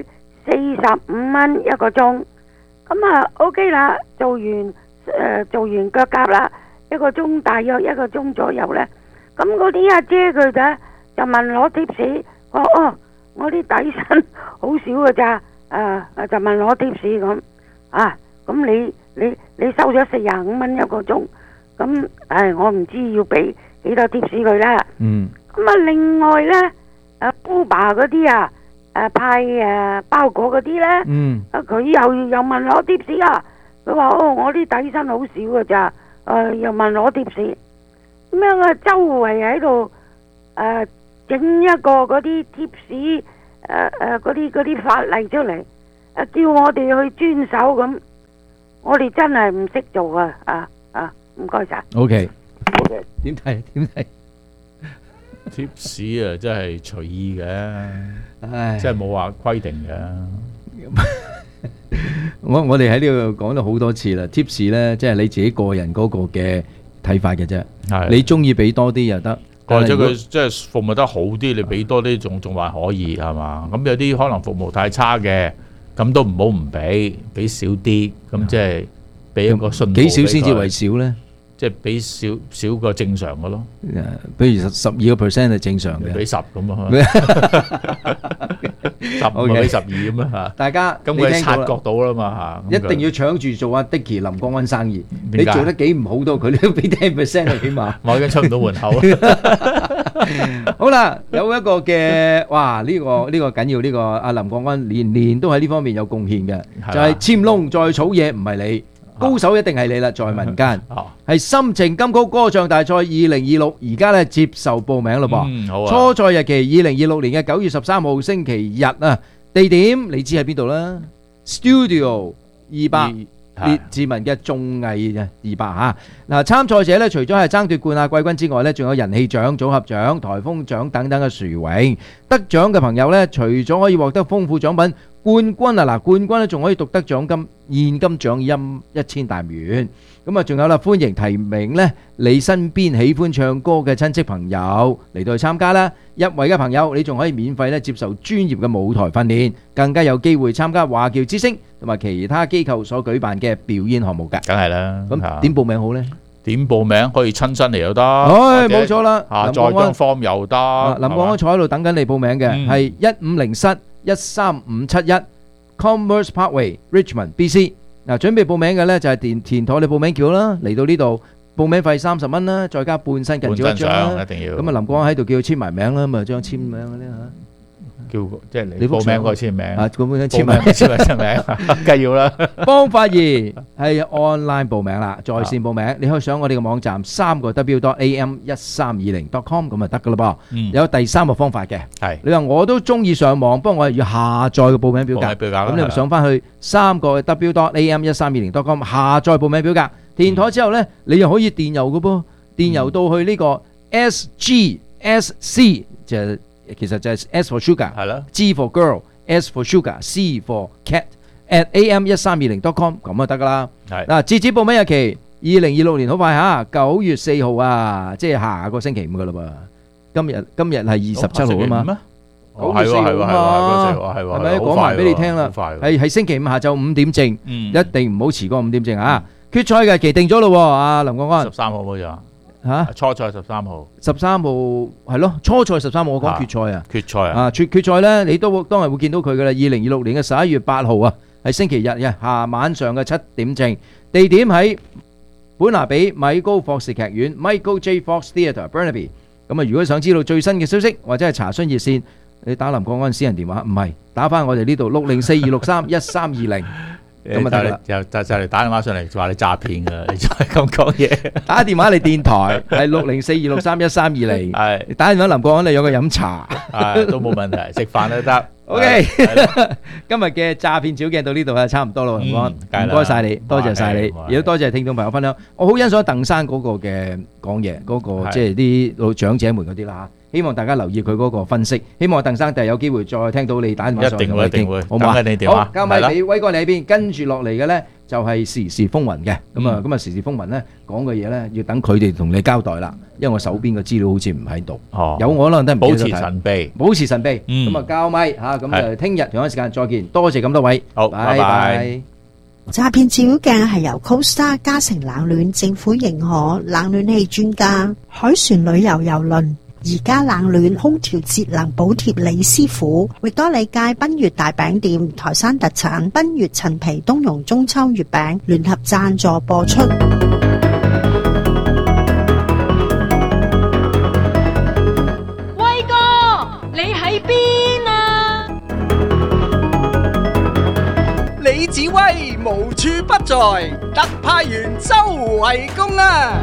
四十五蚊一個鐘。咁啊 OK 啦，做完誒、呃、做完腳甲啦，一個鐘大約一個鐘左右咧。咁嗰啲阿姐佢哋就問攞貼士，我哦我啲底薪好少㗎咋，啊就問攞貼士咁啊，咁你你你收咗四十五蚊一個鐘，咁誒我唔知要俾幾多貼士佢啦。 嗯。 咁啊另外咧，誒 Uber 嗰啲啊，誒派誒包裹嗰啲咧， 嗯。 啊佢又又問攞貼士啊，佢話哦我啲底薪好少㗎咋，誒又問攞貼士。咁樣啊，周圍喺度誒整一個嗰啲貼士，誒誒嗰啲嗰啲法例出嚟，誒叫我哋去遵守咁，我哋真係唔識做啊！啊啊，唔該晒。 O K O K， 點睇點睇？ 貼士啊，真係隨意嘅， 唉， 真係冇話規定嘅。 我我哋喺呢度講咗好多次啦，貼士咧，即係你自己個人嗰個嘅睇法嘅啫，你中意俾多啲又得， 或者佢即係服務得好啲，你俾多啲仲仲還可以係嘛？咁有啲可能服務太差嘅，咁都唔好唔俾，俾少啲，咁即係俾一個信號。 幾少先至為少咧？ 即係俾少少個正常嘅咯。 誒，比如十十二個 percent 係正常嘅， 俾十咁啊，十五俾十二咁啊嚇。 大家咁佢察覺到啦嘛嚇， 一定要搶住做阿 Dicky 林國安生意。你做得幾唔好都，佢都俾 ten percent 啊，起碼。 我已經出唔到門口。 好啦，有一個嘅，哇！呢個呢個緊要，呢個阿林國安年年都喺呢方面有貢獻嘅，就係簽窿再草嘢，唔係你。高手一定係你啦，在民間係心情金曲歌唱大賽二零二六，而家咧接受報名咯噃。初賽日期二零二六年嘅九月十三號星期日啊，地點你知喺邊度啦 ？Studio 二百列治文嘅綜藝啊，二百嚇。嗱，參賽者咧除咗係爭奪冠亞季軍之外咧，仲有人氣獎、組合獎、颱風獎等等嘅殊榮。得獎嘅朋友咧，除咗可以獲得豐富獎品。冠軍啊，嗱，冠軍咧仲可以獨得獎金現金獎金一千大元，咁啊仲有啦，歡迎提名咧你身邊喜歡唱歌嘅親戚朋友嚟到去參加啦。入圍嘅朋友，你仲可以免費咧接受專業嘅舞台訓練，更加有機會參加華僑之星同埋其他機構所舉辦嘅表演項目㗎。 梗係啦， 咁點報名好咧？ 點報名可以親身嚟又得， 唉，冇錯啦， 嚇，再張 form 又得。 林國安坐喺度等緊你報名嘅，係一五零室一三五七一 Commerce Parkway Richmond B C。嗱，準備報名嘅咧就係填填妥你報名表啦，嚟到呢度報名費三十蚊啦，再加半身近照一張啦。 一定要。 咁啊，林國安喺度叫佢簽埋名啦，咁啊張簽名嗰啲嚇。 叫即係你報名嗰個簽名啊，咁樣簽名簽名簽名，梗係要啦。 方法二係 online 報名啦，在線報名，你可以上我哋嘅網站三個 w dot a m 一三二零 dot com 咁就得噶啦噃。 嗯， 有第三個方法嘅， 係你話我都中意上網，不過我係要下載個報名表格。 表格咁你咪上翻去三個 w dot a m 一三二零 dot com 下載報名表格，填妥之後咧，你又可以電郵嘅噃，電郵到去呢個 S G S C 就係。其實就係 S for sugar， 係啦 ，G for girl，S for sugar，C for cat，at a m 一三二零 dot com 咁就得噶啦。係嗱，截止報名日期二零二六年好快嚇，九月四號啊，即係下個星期五噶啦噃。今日今日係二十七號啊嘛，九月四號啊嘛，係咪講埋俾你聽啦？係係星期五下晝五點正，一定唔好遲過五點正啊！決賽嘅日期定咗咯喎，阿林國安十三號冇錯。 嚇， 初賽十三號， 十三號係咯，初賽十三號，我講決賽啊， 決賽啊， 啊決決賽咧，你都當日會見到佢噶啦，二零二六年嘅十一月八號啊，係星期日嘅下晚上嘅七點正，地點喺本拿比米高霍士劇院 Michael J. Fox Theatre Burnaby。咁啊，如果想知道最新嘅消息或者係查詢熱線，你打林國安私人電話，唔係打翻我哋呢度六零四二六三一三二零。咁啊得啦， 就就就嚟打電話上嚟話你詐騙噶，你再咁講嘢， 打電話嚟電台係六零四二六三一三二零，係打電話林國安嚟約佢飲茶， 係都冇問題，食飯都得。 OK，今日嘅詐騙小鏡到呢度啊，差唔多啦，林國安，唔該晒你，多謝晒你，亦都多謝聽眾朋友分享。我好欣賞鄧生嗰個嘅講嘢，嗰個即係啲老長者們嗰啲啦嚇。希望大家留意佢嗰個分析，希望鄧生第日有機會再聽到你打電話上嚟， 一定會，一定會， 好嘛？ 等緊你電話。 好，交咪俾威哥你喺邊，跟住落嚟嘅咧就係時事風雲嘅，咁啊咁啊時事風雲咧講嘅嘢咧，要等佢哋同你交代啦，因為我手邊嘅資料好似唔喺度，有我可能都唔記得睇。保持神秘，保持神秘。咁啊交咪嚇，咁就聽日同一時間再見，多謝咁多位，好，拜拜。 詐騙照嘅係由 Costa 嘉誠冷暖政府認可冷暖氣專家海船旅遊郵輪。而家冷暖空調節能補貼李師傅，域多利街賓悅大餅店台山特產賓悅陳皮冬蓉中秋月餅聯合贊助播出。 威哥，你喺邊啊？ 李子威無處不在，特派員周圍公啊！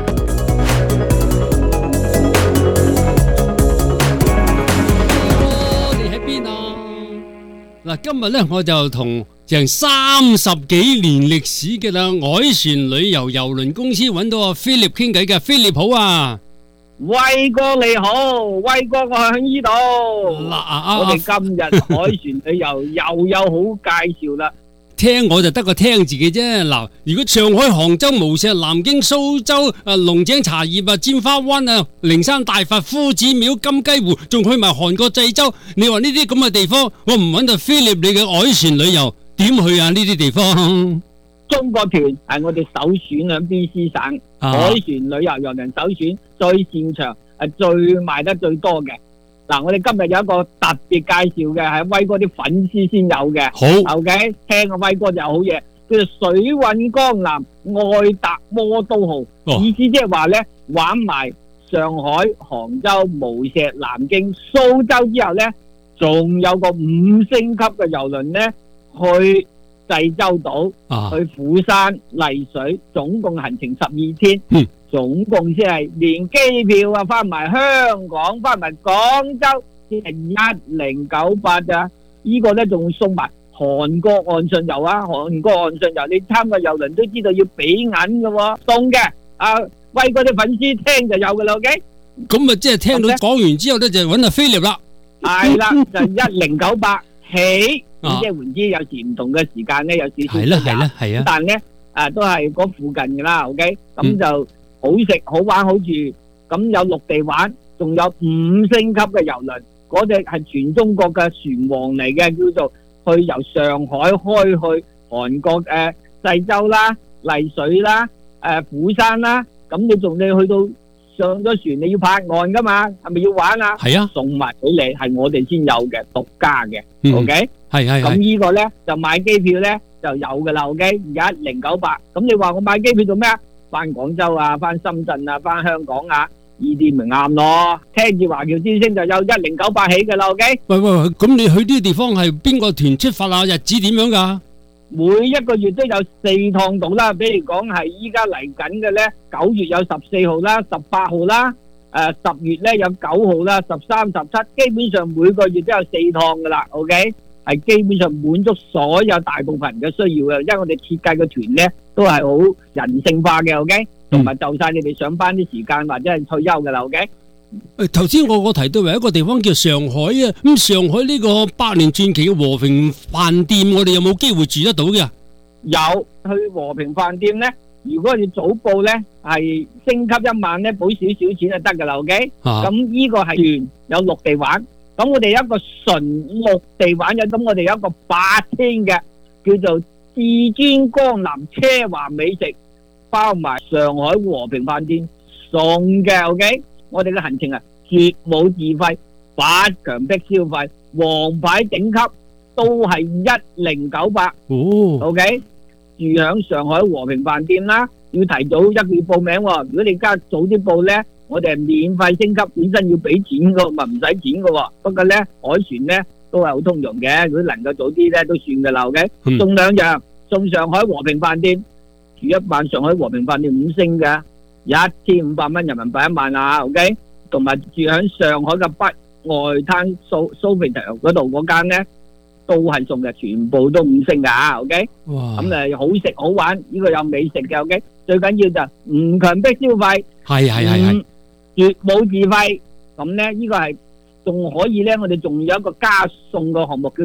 嗱，今日咧我就同成三十幾年歷史嘅啦凱旋旅遊郵輪公司揾到阿 Philip 傾偈嘅 ，Philip 好啊， 威哥你好，威哥我喺呢度。嗱啊，我哋今日凱旋旅遊又有好介紹啦。 聽我就得個聽字嘅啫。嗱，如果上海、杭州、無錫、南京、蘇州、啊龍井茶葉啊、尖花灣啊、靈山大佛、夫子廟、金雞湖，仲去埋韓國濟州，你話呢啲咁嘅地方，我唔揾到 Philip 你嘅凱旋旅遊點去啊？呢啲地方， 中國團係我哋首選喺 B C 省凱旋旅遊郵輪首選，最擅長係最賣得最多嘅。嗱，我哋今日有一個特別介紹嘅，係威哥啲粉絲先有嘅。好 ，OK， 聽個威哥就好嘢，叫做水韻江南愛達魔都號，哦、意思即係話咧玩埋上海、杭州、無錫、南京、蘇州之後咧，仲有個五星級嘅郵輪咧去濟州島、啊、去釜山、麗水，總共行程十二天。嗯總共先係連機票啊，翻埋香港，翻埋廣州，先係一零九八咋？呢個咧仲送埋韓國岸順遊啊！韓國岸順遊，你參加郵輪都知道要俾銀嘅，送嘅。阿威哥啲粉絲聽就有噶啦 ，OK？ 咁啊，即係聽到講完之後咧，就揾阿 Philip 啦。 係啦，就一零九八起，咁即係換之，有時唔同嘅時間咧有少少。係啦，係啦，係啊。但係咧，誒都係嗰附近噶啦 ，OK？咁就。好食好玩好住，咁有陸地玩，仲有五星級嘅郵輪，嗰隻係全中國嘅船王嚟嘅，叫做去由上海開去韓國誒濟州啦、麗水啦、誒釜山啦，咁你仲你去到上咗船，你要泊岸噶嘛，係咪要玩啊？係啊，送埋俾你，係我哋先有嘅，獨家嘅 ，OK？係係係。咁呢個咧就買機票咧就有噶啦 ，OK？而家一零九八，咁你話我買機票做咩啊？翻廣州啊，翻深圳啊，翻香港啊，呢啲咪啱咯。聽住華僑之聲就有一零九八起嘅啦 ，OK？ 喂喂，咁你去呢啲地方係邊個團出發啊？日子點樣噶？ 每一個月都有四趟到啦，比如講係依家嚟緊嘅咧，九月有十四號啦、十八號啦，誒十月咧有九號啦、十三、十七，基本上每個月都有四趟噶啦 ，OK？係基本上滿足所有大部分人嘅需要嘅，因為我哋設計嘅團咧都係好人性化嘅 ，OK， 同埋就晒你哋上班啲時間或者係退休嘅啦 ，OK。 誒，頭先我我提到有一個地方叫上海啊，咁上海呢個百年傳奇嘅和平飯店，我哋有冇機會住得到嘅？ 有，去和平飯店咧，如果你早報咧係升級一晚咧，補少少錢就得噶啦 ，OK。咁呢個係團有陸地玩。咁我哋有一個純陸地玩嘅，咁我哋有一個八天嘅，叫做至尊江南奢華美食，包埋上海和平飯店送嘅 ，OK？ 我哋嘅行程啊，絕冇自費，不強迫消費，皇牌頂級都係一零九八。哦 ，OK？ 住響上海和平飯店啦，要提早一個月報名喎。如果你而家早啲報咧，我哋係免費升級，本身要俾錢噶，咪唔使錢噶。不過咧，海船咧都係好通用嘅，如果能夠早啲咧都算噶啦。OK，送兩樣，送上海和平飯店住一晚，上海和平飯店五星嘅，一千五百蚊人民幣一晚啊。OK， 同埋住喺上海嘅北外灘蘇蘇菲特嗰度嗰間咧，都係送嘅，全部都五星噶啊。OK， 咁誒好食好玩，呢個有美食嘅。OK， 最緊要就唔強迫消費，係係係係。絕冇自費，咁咧呢個係仲可以咧，我哋仲有一個加送嘅項目叫做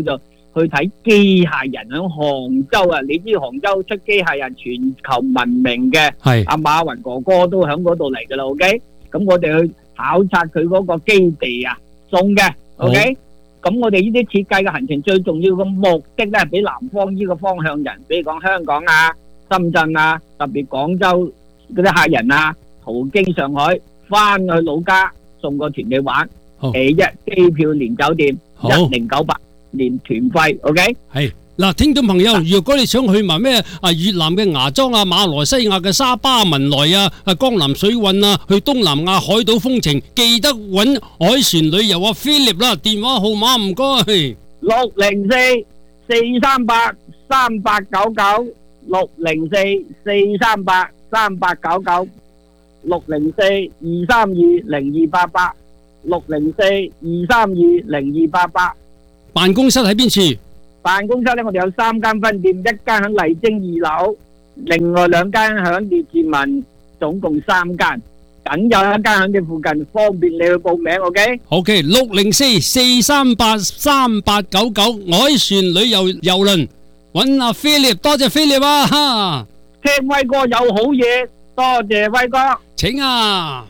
去睇機械人喺杭州啊！你知杭州出機械人全球聞名嘅， 係阿馬雲哥哥都喺嗰度嚟噶啦。OK，咁我哋去考察佢嗰個基地啊，送嘅。OK，咁我哋呢啲設計嘅行程最重要嘅目的咧，俾南方呢個方向人，比如講香港啊、深圳啊，特別廣州嗰啲客人啊，途經上海翻去老家送個團你玩。誒，一機票連酒店一零九八。連團費 ，OK？ 係嗱，聽眾朋友，如果你想去埋咩啊越南嘅芽莊啊、馬來西亞嘅沙巴、文萊啊、啊江南水韻啊，去東南亞海島風情，記得揾海船旅遊啊 Philip 啦，電話號碼唔該， 六零四四三八三八九九，六零四四三八三八九九，六零四二三二零二八八，六零四二三二零二八八。 辦公室喺邊處？ 辦公室咧，我哋有三間分店，一間喺麗晶二樓，另外兩間喺列治文，總共三間。僅有一間喺你附近，方便你去報名。OK？ OK， 六零四四三八三八九九，海船旅遊郵輪，揾阿 Philip， 多謝 Philip 啊！哈， 聽威哥有好嘢，多謝威哥。 請啊！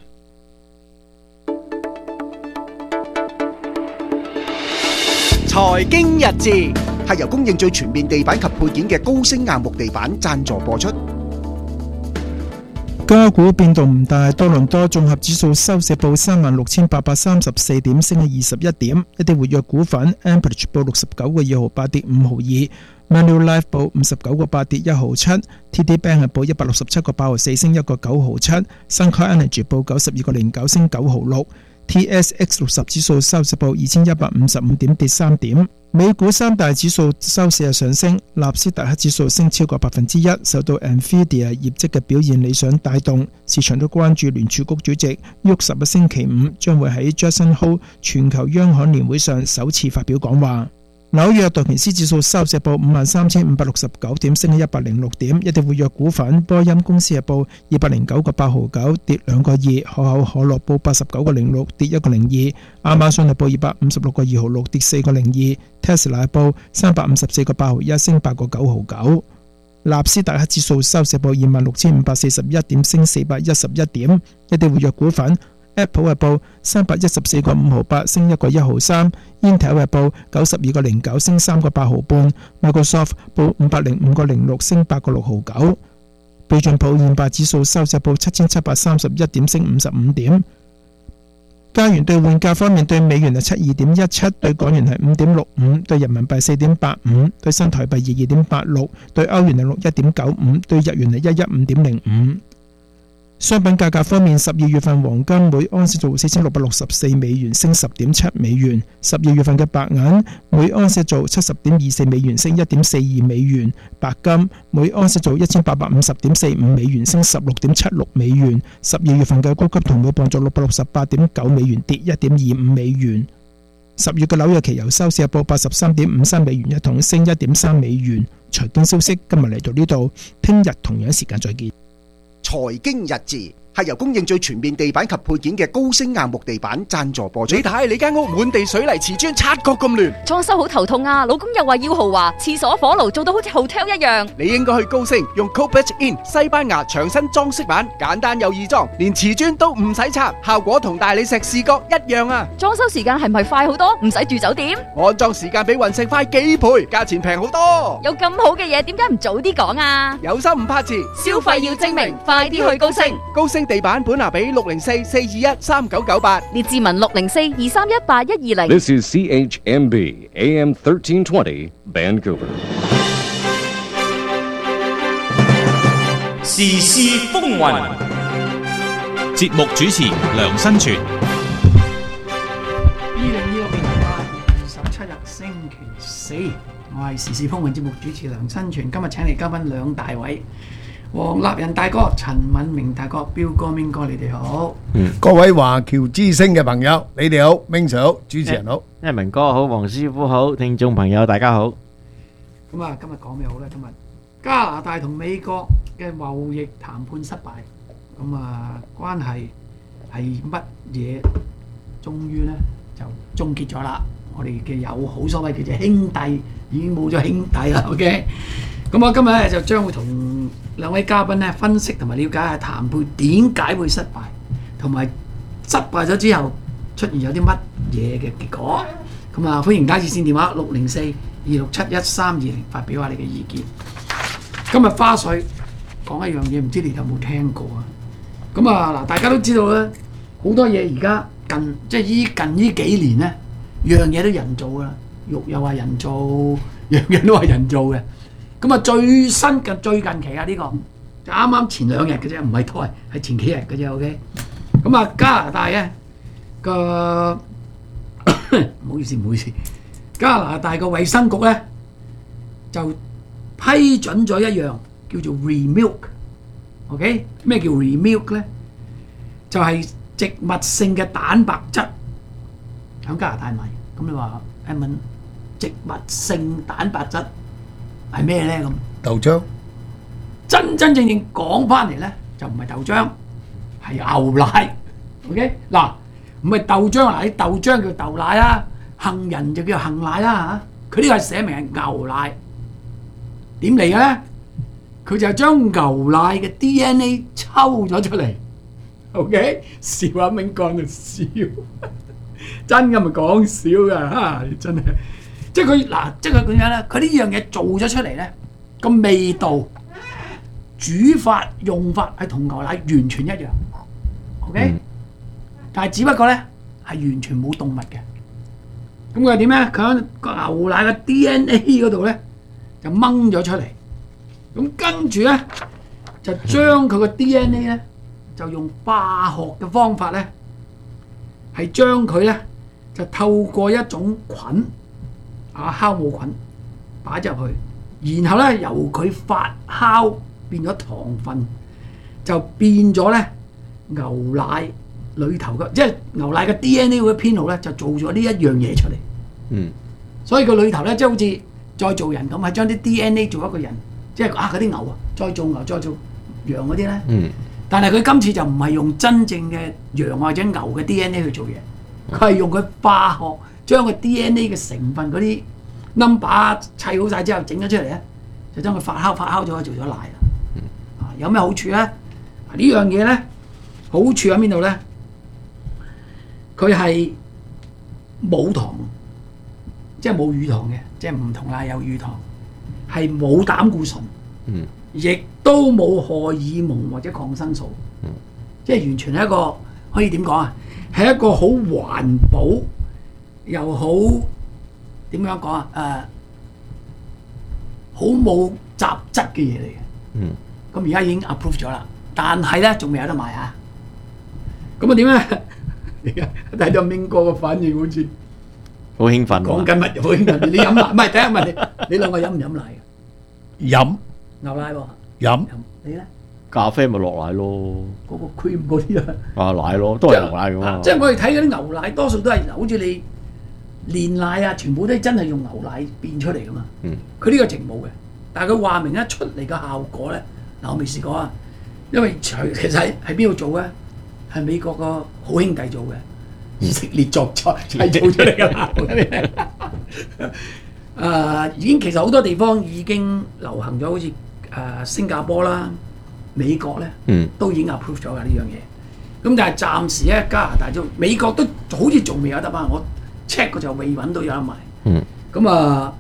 財經日誌係由供應最全面地板及配件嘅高升硬木地板贊助播出。 加股變動唔大，多倫多綜合指數收市報三萬六千八百三十四點，升咗二十一點。一啲活躍股份 Amperage 報六十九個二毫八，跌五毫二。Manulife 報五十九個八，跌一毫七。T D Bank 係報一百六十七個八毫四，升一個九毫七。Suncor Energy 報九十二個零九，升九毫六。T S X 六十指數收市報二千一百五十五點，跌三點。美股三大指數收市日上升，納斯達克指數升超過百分之一，受到 Nvidia 業績嘅表現理想帶動。市場都關注聯儲局主席沃什喺星期五將會喺 Jackson Hole 全球央行年會上首次發表講話。紐約道瓊斯指數收市報五萬三千五百六十九點，升咗一百零六點。一啲活躍股份，波音公司係報二百零九個八毫九，跌兩個二；可口可樂報八十九個零六，跌一個零二；亞馬遜係報二百五十六個二毫六，跌四個零二；Tesla係報三百五十四個八毫一，升八個九毫九。納斯達克指數收市報二萬六千五百四十一點，升四百一十一點。一啲活躍股份。Apple 係報三百一十四個五毫八，升一個一毫三。Intel 係報九十二個零九，升三個八毫半。Microsoft 報五百零五個零六，升八個六毫九。標準普爾五百指數收市報七千七百三十一點，升五十五點。加元兌換價方面，對美元係七二點一七，對港元係五點六五，對人民幣四點八五，對新台幣二二點八六，對歐元係六一點九五，對日元係一一五點零五。商品價格方面，十二月份黃金每盎司做四千六百六十四美元，升十點七美元；十二月份嘅白銀每盎司做七十點二四美元，升一點四二美元；白金每盎司做一千八百五十點四五美元，升十六點七六美元；十二月份嘅高級銅每磅做六百六十八點九美元，跌一點二五美元。十月嘅紐約期油收市報八十三點五三美元一桶，升一點三美元。財經消息今日嚟到呢度，聽日同樣時間再見。 財經日誌係由供應最全面地板及配件嘅高升硬木地板贊助播出。你睇你間屋滿地水泥瓷磚，察覺咁亂， 裝修好頭痛啊！老公又話要豪華，廁所火爐做到好似 hotel 一樣。 你應該去高升，用 Cobalt In 西班牙牆身裝飾板，簡單又易裝，連瓷磚都唔使拆，效果同大理石視覺一樣啊！ 裝修時間係咪快好多？唔使住酒店？ 安裝時間比雲石快幾倍，價錢平好多。 有咁好嘅嘢，點解唔早啲講啊？ 有心唔怕遲， 消費要精明，快啲去高升。 高升地板本拿比六零四四二一三九九八， 列治文六零四二三一八一二零。 This is C H M B A M thirteen twenty Vancouver。 時事風雲，節目主持梁新全。 二零二六年八月二十七日星期四，我係時事風雲節目主持梁新全。今日請嚟嘉賓兩大位。黃立仁大哥、陳敏明大哥、彪哥、明哥，你哋好。 嗯，各位華僑之聲嘅朋友，你哋好，明 Sir 好，主持人好， 一明哥好，黃師傅好，聽眾朋友大家好。 咁啊，今日講咩好咧？今日加拿大同美國嘅貿易談判失敗，咁啊關係係乜嘢？終於咧就終結咗啦。 我哋嘅友好，所謂叫做兄弟，已經冇咗兄弟啦。OK，咁我今日咧就將會同兩位嘉賓咧分析同埋了解下談判點解會失敗，同埋失敗咗之後出現有啲乜嘢嘅結果。咁啊，歡迎打熱線電話六零四二六七一三二零發表下你嘅意見。今日花絮講一樣嘢，唔知你有冇聽過啊？咁啊嗱，大家都知道咧，好多嘢而家近即係依近呢幾年咧，樣嘢都人造噶啦，肉又話人造，樣樣都話人造嘅。咁啊，最新近最近期啊，呢、這個就啱啱前兩日嘅啫，唔係拖，係前幾日嘅啫。OK，咁啊，加拿大嘅個唔好意思唔好意思，加拿大個衛生局咧就批准咗一樣叫做 Remilk。OK， 咩叫 Remilk 咧？就係、是、植物性嘅蛋白質喺加拿大買。咁你話誒問植物性蛋白質係咩咧？咁豆漿真真正正講翻嚟咧，就唔係豆漿，係牛奶。OK， 嗱，唔係豆漿嗱，啲豆漿叫豆奶啦，杏仁就叫杏奶啦嚇。佢呢個係寫明係牛奶，點嚟嘅咧？佢就係將牛奶嘅 D N A 抽咗出嚟。OK， 笑阿明講就笑，真嘅咪講笑㗎嚇，真係。即係佢嗱，即係佢點樣咧？佢呢樣嘢做咗出嚟咧，個味道、煮法、用法係同牛奶完全一樣。OK，、嗯、但係只不過咧係完全冇動物嘅。咁佢係點咧？佢喺個牛奶嘅 D N A 嗰度咧就掹咗出嚟。咁跟住咧就將佢個 D N A 咧就用化學嘅方法咧係將佢咧就透過一種菌。啊，酵母菌擺入去，然後咧由佢發酵變咗糖分，就變咗咧牛奶裏頭嘅，即係牛奶嘅 D N A 嗰個編號咧就做咗呢一樣嘢出嚟。嗯，所以佢裏頭咧即係好似再做人咁，係將啲 D N A 做一個人，即係啊嗰啲牛啊，再做牛再做羊嗰啲咧。嗯，但係佢今次就唔係用真正嘅羊或者牛嘅 D N A 去做嘢，佢係用佢化學。將個 D N A 嘅成分嗰啲 number 砌好晒之後整咗出嚟咧，就將佢發酵發酵咗做咗奶啦。啊，有咩好處咧？呢樣嘢咧好處喺邊度咧？佢係冇糖，即係冇乳糖嘅，即係唔同奶有乳糖，係冇膽固醇，嗯，亦都冇荷爾蒙或者抗生素，嗯，即係完全係一個可以點講啊？係一個好環保。又好點樣講啊？誒、呃，好冇雜質嘅嘢嚟嘅。嗯。咁而家已經 approve 咗啦，但係咧仲未有得賣啊。咁啊點咧？而家睇到明哥嘅反應好似好興奮。 講緊乜？好興奮！你飲奶？唔係，第一問你，你兩個飲唔飲奶嘅？ 飲。 牛奶喎。 飲。 你咧？ 咖啡咪落奶咯。 嗰個 cream 嗰啲啊。 啊奶咯，都係牛奶㗎嘛。 即係我哋睇嗰啲牛奶，多數都係好似你。煉奶啊，全部都係真係用牛奶變出嚟噶嘛。嗯。佢呢個情冇嘅，但係佢話明一出嚟嘅效果咧，嗱我未試過啊。因為其實喺喺邊度做嘅？係美國個好兄弟做嘅，以色列作菜係做出嚟㗎啦。誒、呃，已經其實好多地方已經流行咗，好似誒、呃、新加坡啦、美國咧，嗯，都已經 approve 咗㗎呢樣嘢。咁但係暫時咧，加拿大都美國都好似仲未有得嘛。我check 過就未揾到有得賣。嗯。咁啊，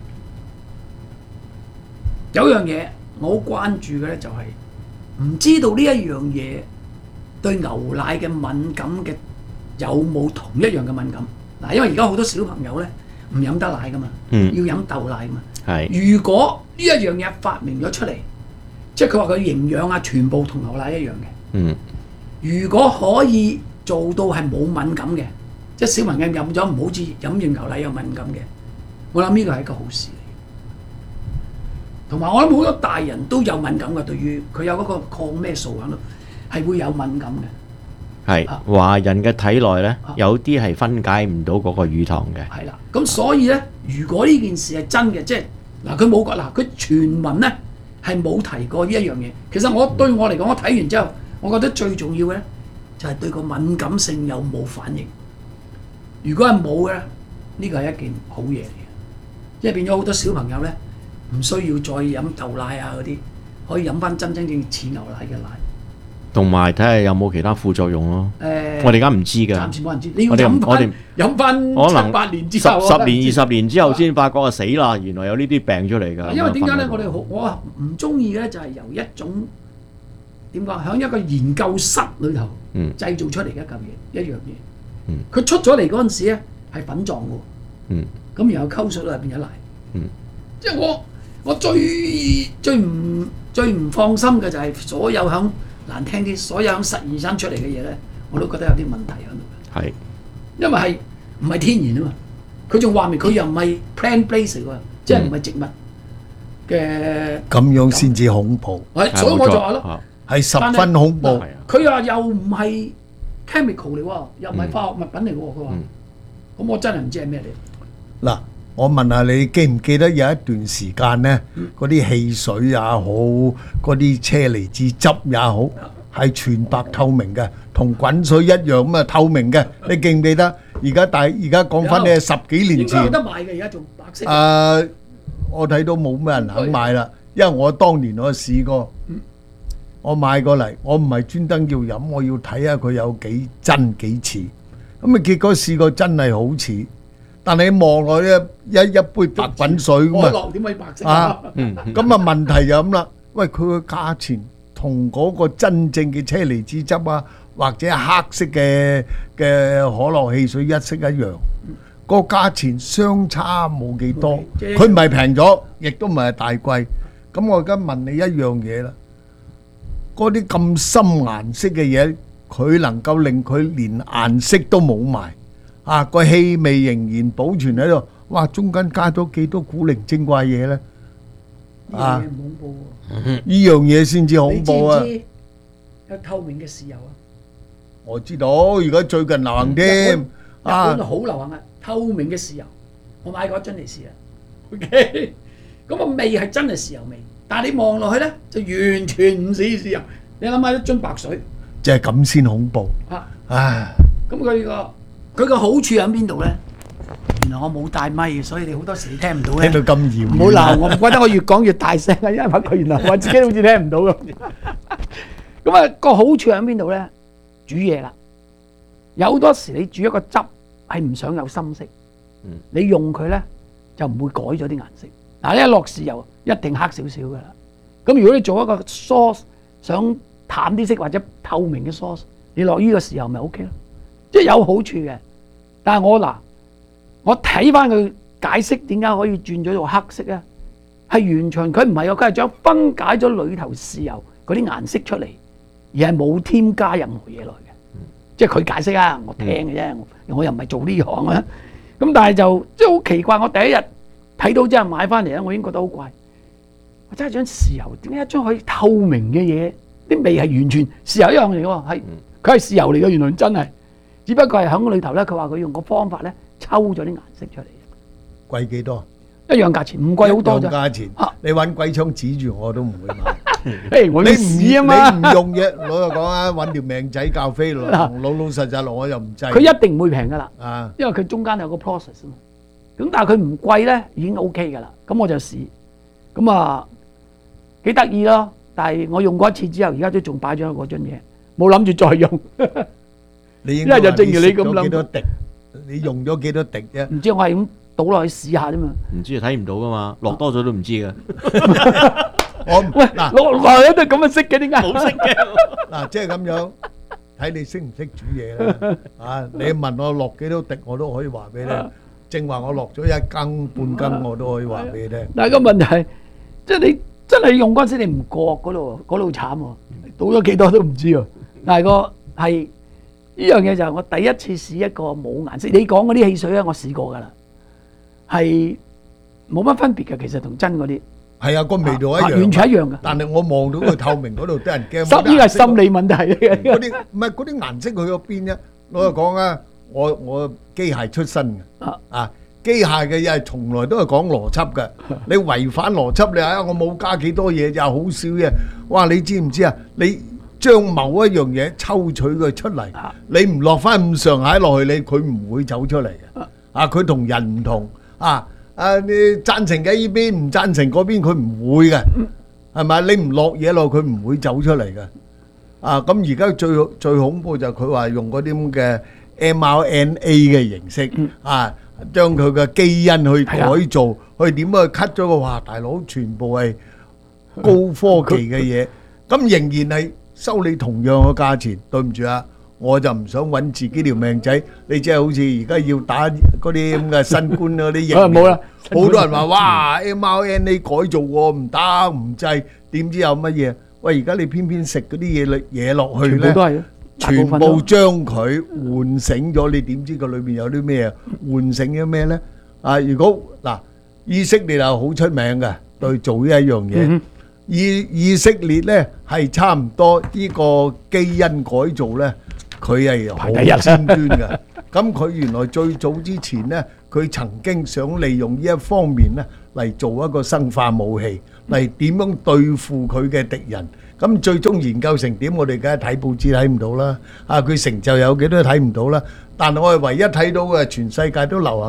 有樣嘢我好關注嘅咧，就係唔知道呢一樣嘢對牛奶嘅敏感嘅有冇同一樣嘅敏感？嗱，因為而家好多小朋友咧唔飲得奶噶嘛，嗯、要飲豆奶噶嘛。係。如果呢一樣嘢發明咗出嚟，即係佢話佢營養啊，全部同牛奶一樣嘅。嗯。如果可以做到係冇敏感嘅。即係小朋友飲咗唔好似飲完牛奶有敏感嘅，我諗呢個係一個好事嚟。同埋我諗好多大人都有敏感嘅，對於佢有嗰個抗咩素喺度，係會有敏感嘅。 係華人嘅體內咧，有啲係分解唔到嗰個乳糖嘅。 係啦，咁所以咧，如果呢件事係真嘅，即係嗱佢冇講嗱，佢全文咧係冇提過呢一樣嘢。其實我對我嚟講，我睇完之後，我覺得最重要嘅咧就係對個敏感性有冇反應。如果係冇嘅， 呢個係一件好嘢嚟嘅，因為變咗好多小朋友咧唔需要再飲豆奶啊嗰啲，可以飲翻真真正似牛奶嘅奶。 同埋睇下有冇其他副作用咯。 誒， 我哋而家唔知㗎。 暫時冇人知。你要我哋飲我哋翻飲翻可能七八年之後， 十十年二十年之後先發覺啊死啦！原來有呢啲病出嚟㗎。 因為點解咧？ 咁啊我哋好我唔中意嘅咧，就係由一種點講，喺一個研究室裏頭嗯製造出嚟嘅一嚿嘢，一樣嘢。 嗯佢出咗嚟嗰陣時咧係粉狀嘅喎。 嗯咁然後溝水裏變咗奶。 嗯即係我我最最唔最唔放心嘅就係所有響難聽啲，所有響實驗室出嚟嘅嘢咧，我都覺得有啲問題喺度。 係， 因為係唔係天然啊嘛？佢仲話明佢又唔係 plant based 喎，即係唔係植物嘅。 咁樣先至恐怖。 係，所以我就話咯， 係十分恐怖。 佢話又唔係 chemical 嚟喎，又唔係化學物品嚟喎。佢話，咁我真係唔知係咩嚟。 嗱，我問下你記唔記得有一段時間呢，嗰啲汽水也好，嗰啲車厘子汁也好，係全白透明嘅，同滾水一樣咁啊透明嘅。你記唔記得？而家大而家講翻你係十幾年前。 應該有得賣嘅，而家仲白色。 誒，我睇到冇咩人肯買啦，因為我當年我試過，我買過嚟，我唔係專登要飲，我要睇下佢有幾真幾似。咁啊，結果試過真係好似。但係望落咧一一杯白滾水咁啊， 落點可以白色啊？咁啊問題就咁啦。喂，佢個價錢同嗰個真正嘅車厘子汁啊，或者黑色嘅嘅可樂汽水一式一樣，個價錢相差冇幾多。佢唔係平咗，亦都唔係大貴。咁我而家問你一樣嘢啦，嗰啲咁深顏色嘅嘢，佢能夠令佢連顏色都冇埋。啊！個氣味仍然保存喺度，哇！中間加咗幾多古靈精怪嘢咧？啊！ 恐怖喎！ 呢樣嘢先至恐怖啊！ 你知唔知有透明嘅豉油啊？ 我知道，而家最近流行添。 日本好流行啊！透明嘅豉油，我買過一樽嚟試啊。OK，咁個味係真係豉油味，但係你望落去咧就完全唔似豉油。你諗下一樽白水， 即係咁先恐怖。 啊！ 唉， 咁佢個佢個好處喺邊度咧？原來我冇帶咪，所以你好多時聽唔到咧。 聽到咁遙遠。 唔好鬧我，唔怪得我越講越大聲啊！因為佢原來我自己好似聽唔到咁。咁啊，個好處喺邊度咧？煮嘢啦，有好多時你煮一個汁係唔想有深色，你用佢咧就唔會改咗啲顏色。嗱，你一落豉油一定黑少少噶啦。咁如果你做一個 sauce 想淡啲色或者透明嘅 sauce， 你落呢個豉油咪 OK 咯。即係有好處嘅，但係我嗱，我睇翻佢解釋點解可以轉咗做黑色咧，係完全佢唔係啊，佢係將分解咗裏頭豉油嗰啲顏色出嚟，而係冇添加任何嘢落嘅。嗯、即係佢解釋啊，我聽嘅啫，嗯、我又唔係做呢行啊。咁但係就即係好奇怪，我第一日睇到之後買翻嚟咧，我已經覺得好怪。我真係將豉油點解一張可以透明嘅嘢，啲味係完全豉油一樣嚟嘅喎，係佢係豉油嚟嘅，原來真係。只不過係喺個裏頭咧，佢話佢用個方法咧抽咗啲顏色出嚟。 貴幾多？ 一樣價錢，唔貴好多咋。 一樣價錢，你揾鬼槍指住我都唔會買。 誒，我要試啊嘛。 你唔用嘢，老實講啊，揾條命仔教飛咯。老老實實我又唔制。 佢一定唔會平噶啦。 啊， 因為佢中間有個 process 啊嘛。咁但係佢唔貴咧，已經 OK 噶啦。咁我就試，咁啊幾得意咯。但係我用過一次之後，而家都仲擺咗喺嗰樽嘢，冇諗住再用。 你應該話你食咗幾多滴？你用咗幾多滴啫？ 唔知，我係咁倒落去試下啫嘛。 唔知睇唔到噶嘛，落多咗都唔知噶。 我喂嗱，落落咗都咁嘅色嘅，點解？ 冇色嘅。嗱，即係咁樣，睇你識唔識煮嘢啦。啊，你問我落幾多滴，我都可以話俾你聽。正話我落咗一羹半羹，我都可以話俾你聽。 但係個問題係，即係你真係用嗰陣時，你唔覺嗰度嗰度慘喎，倒咗幾多都唔知喎。但係個係。呢樣嘢就係我第一次試一個冇顏色。你講嗰啲汽水咧，我試過㗎啦，係冇乜分別嘅，其實同真嗰啲係啊，個味道一樣， 完全一樣嘅。 但係我望到佢透明嗰度，得人驚。 呢個係心理問題嚟嘅。 嗰啲唔係嗰啲顏色去咗邊啫？我就講啊，我我機械出身嘅啊，機械嘅嘢係從來都係講邏輯嘅。你違反邏輯，你啊我冇加幾多嘢，又好少嘢。哇！你知唔知啊？你將某一樣嘢抽取佢出嚟，你唔落翻咁上下落去，你佢唔會走出嚟嘅。 啊，佢同人唔同啊。啊，你贊成嘅呢邊，唔贊成嗰邊，佢唔會嘅，係咪？你唔落嘢落，佢唔會走出嚟嘅。啊，咁而家最最恐怖就係佢話用嗰啲咁嘅 M R N A 嘅形式啊，將佢嘅基因去改造，去點樣去 cut 咗個話，大佬全部係高科技嘅嘢，咁仍然係收你同樣嘅價錢。對唔住啊，我就唔想揾自己條命仔。你即係好似而家要打嗰啲咁嘅新冠嗰啲疫苗， 冇啦， 好多人話哇 M R N A 改造喎，唔得唔制，點知有乜嘢？喂，而家你偏偏食嗰啲嘢嘢落去咧，全部將佢喚醒咗，你點知佢裏邊有啲咩？喚醒咗咩咧？啊，如果嗱，以色列係好出名嘅，對做呢一樣嘢。以以色列咧係差唔多呢個基因改造咧，佢係好尖端嘅。咁佢原來最早之前咧，佢曾經想利用呢一方面咧嚟做一個生化武器，嚟點樣對付佢嘅敵人。咁最終研究成點，我哋梗係睇報紙睇唔到啦。啊，佢成就有幾多睇唔到啦。但係我係唯一睇到嘅，全世界都流行。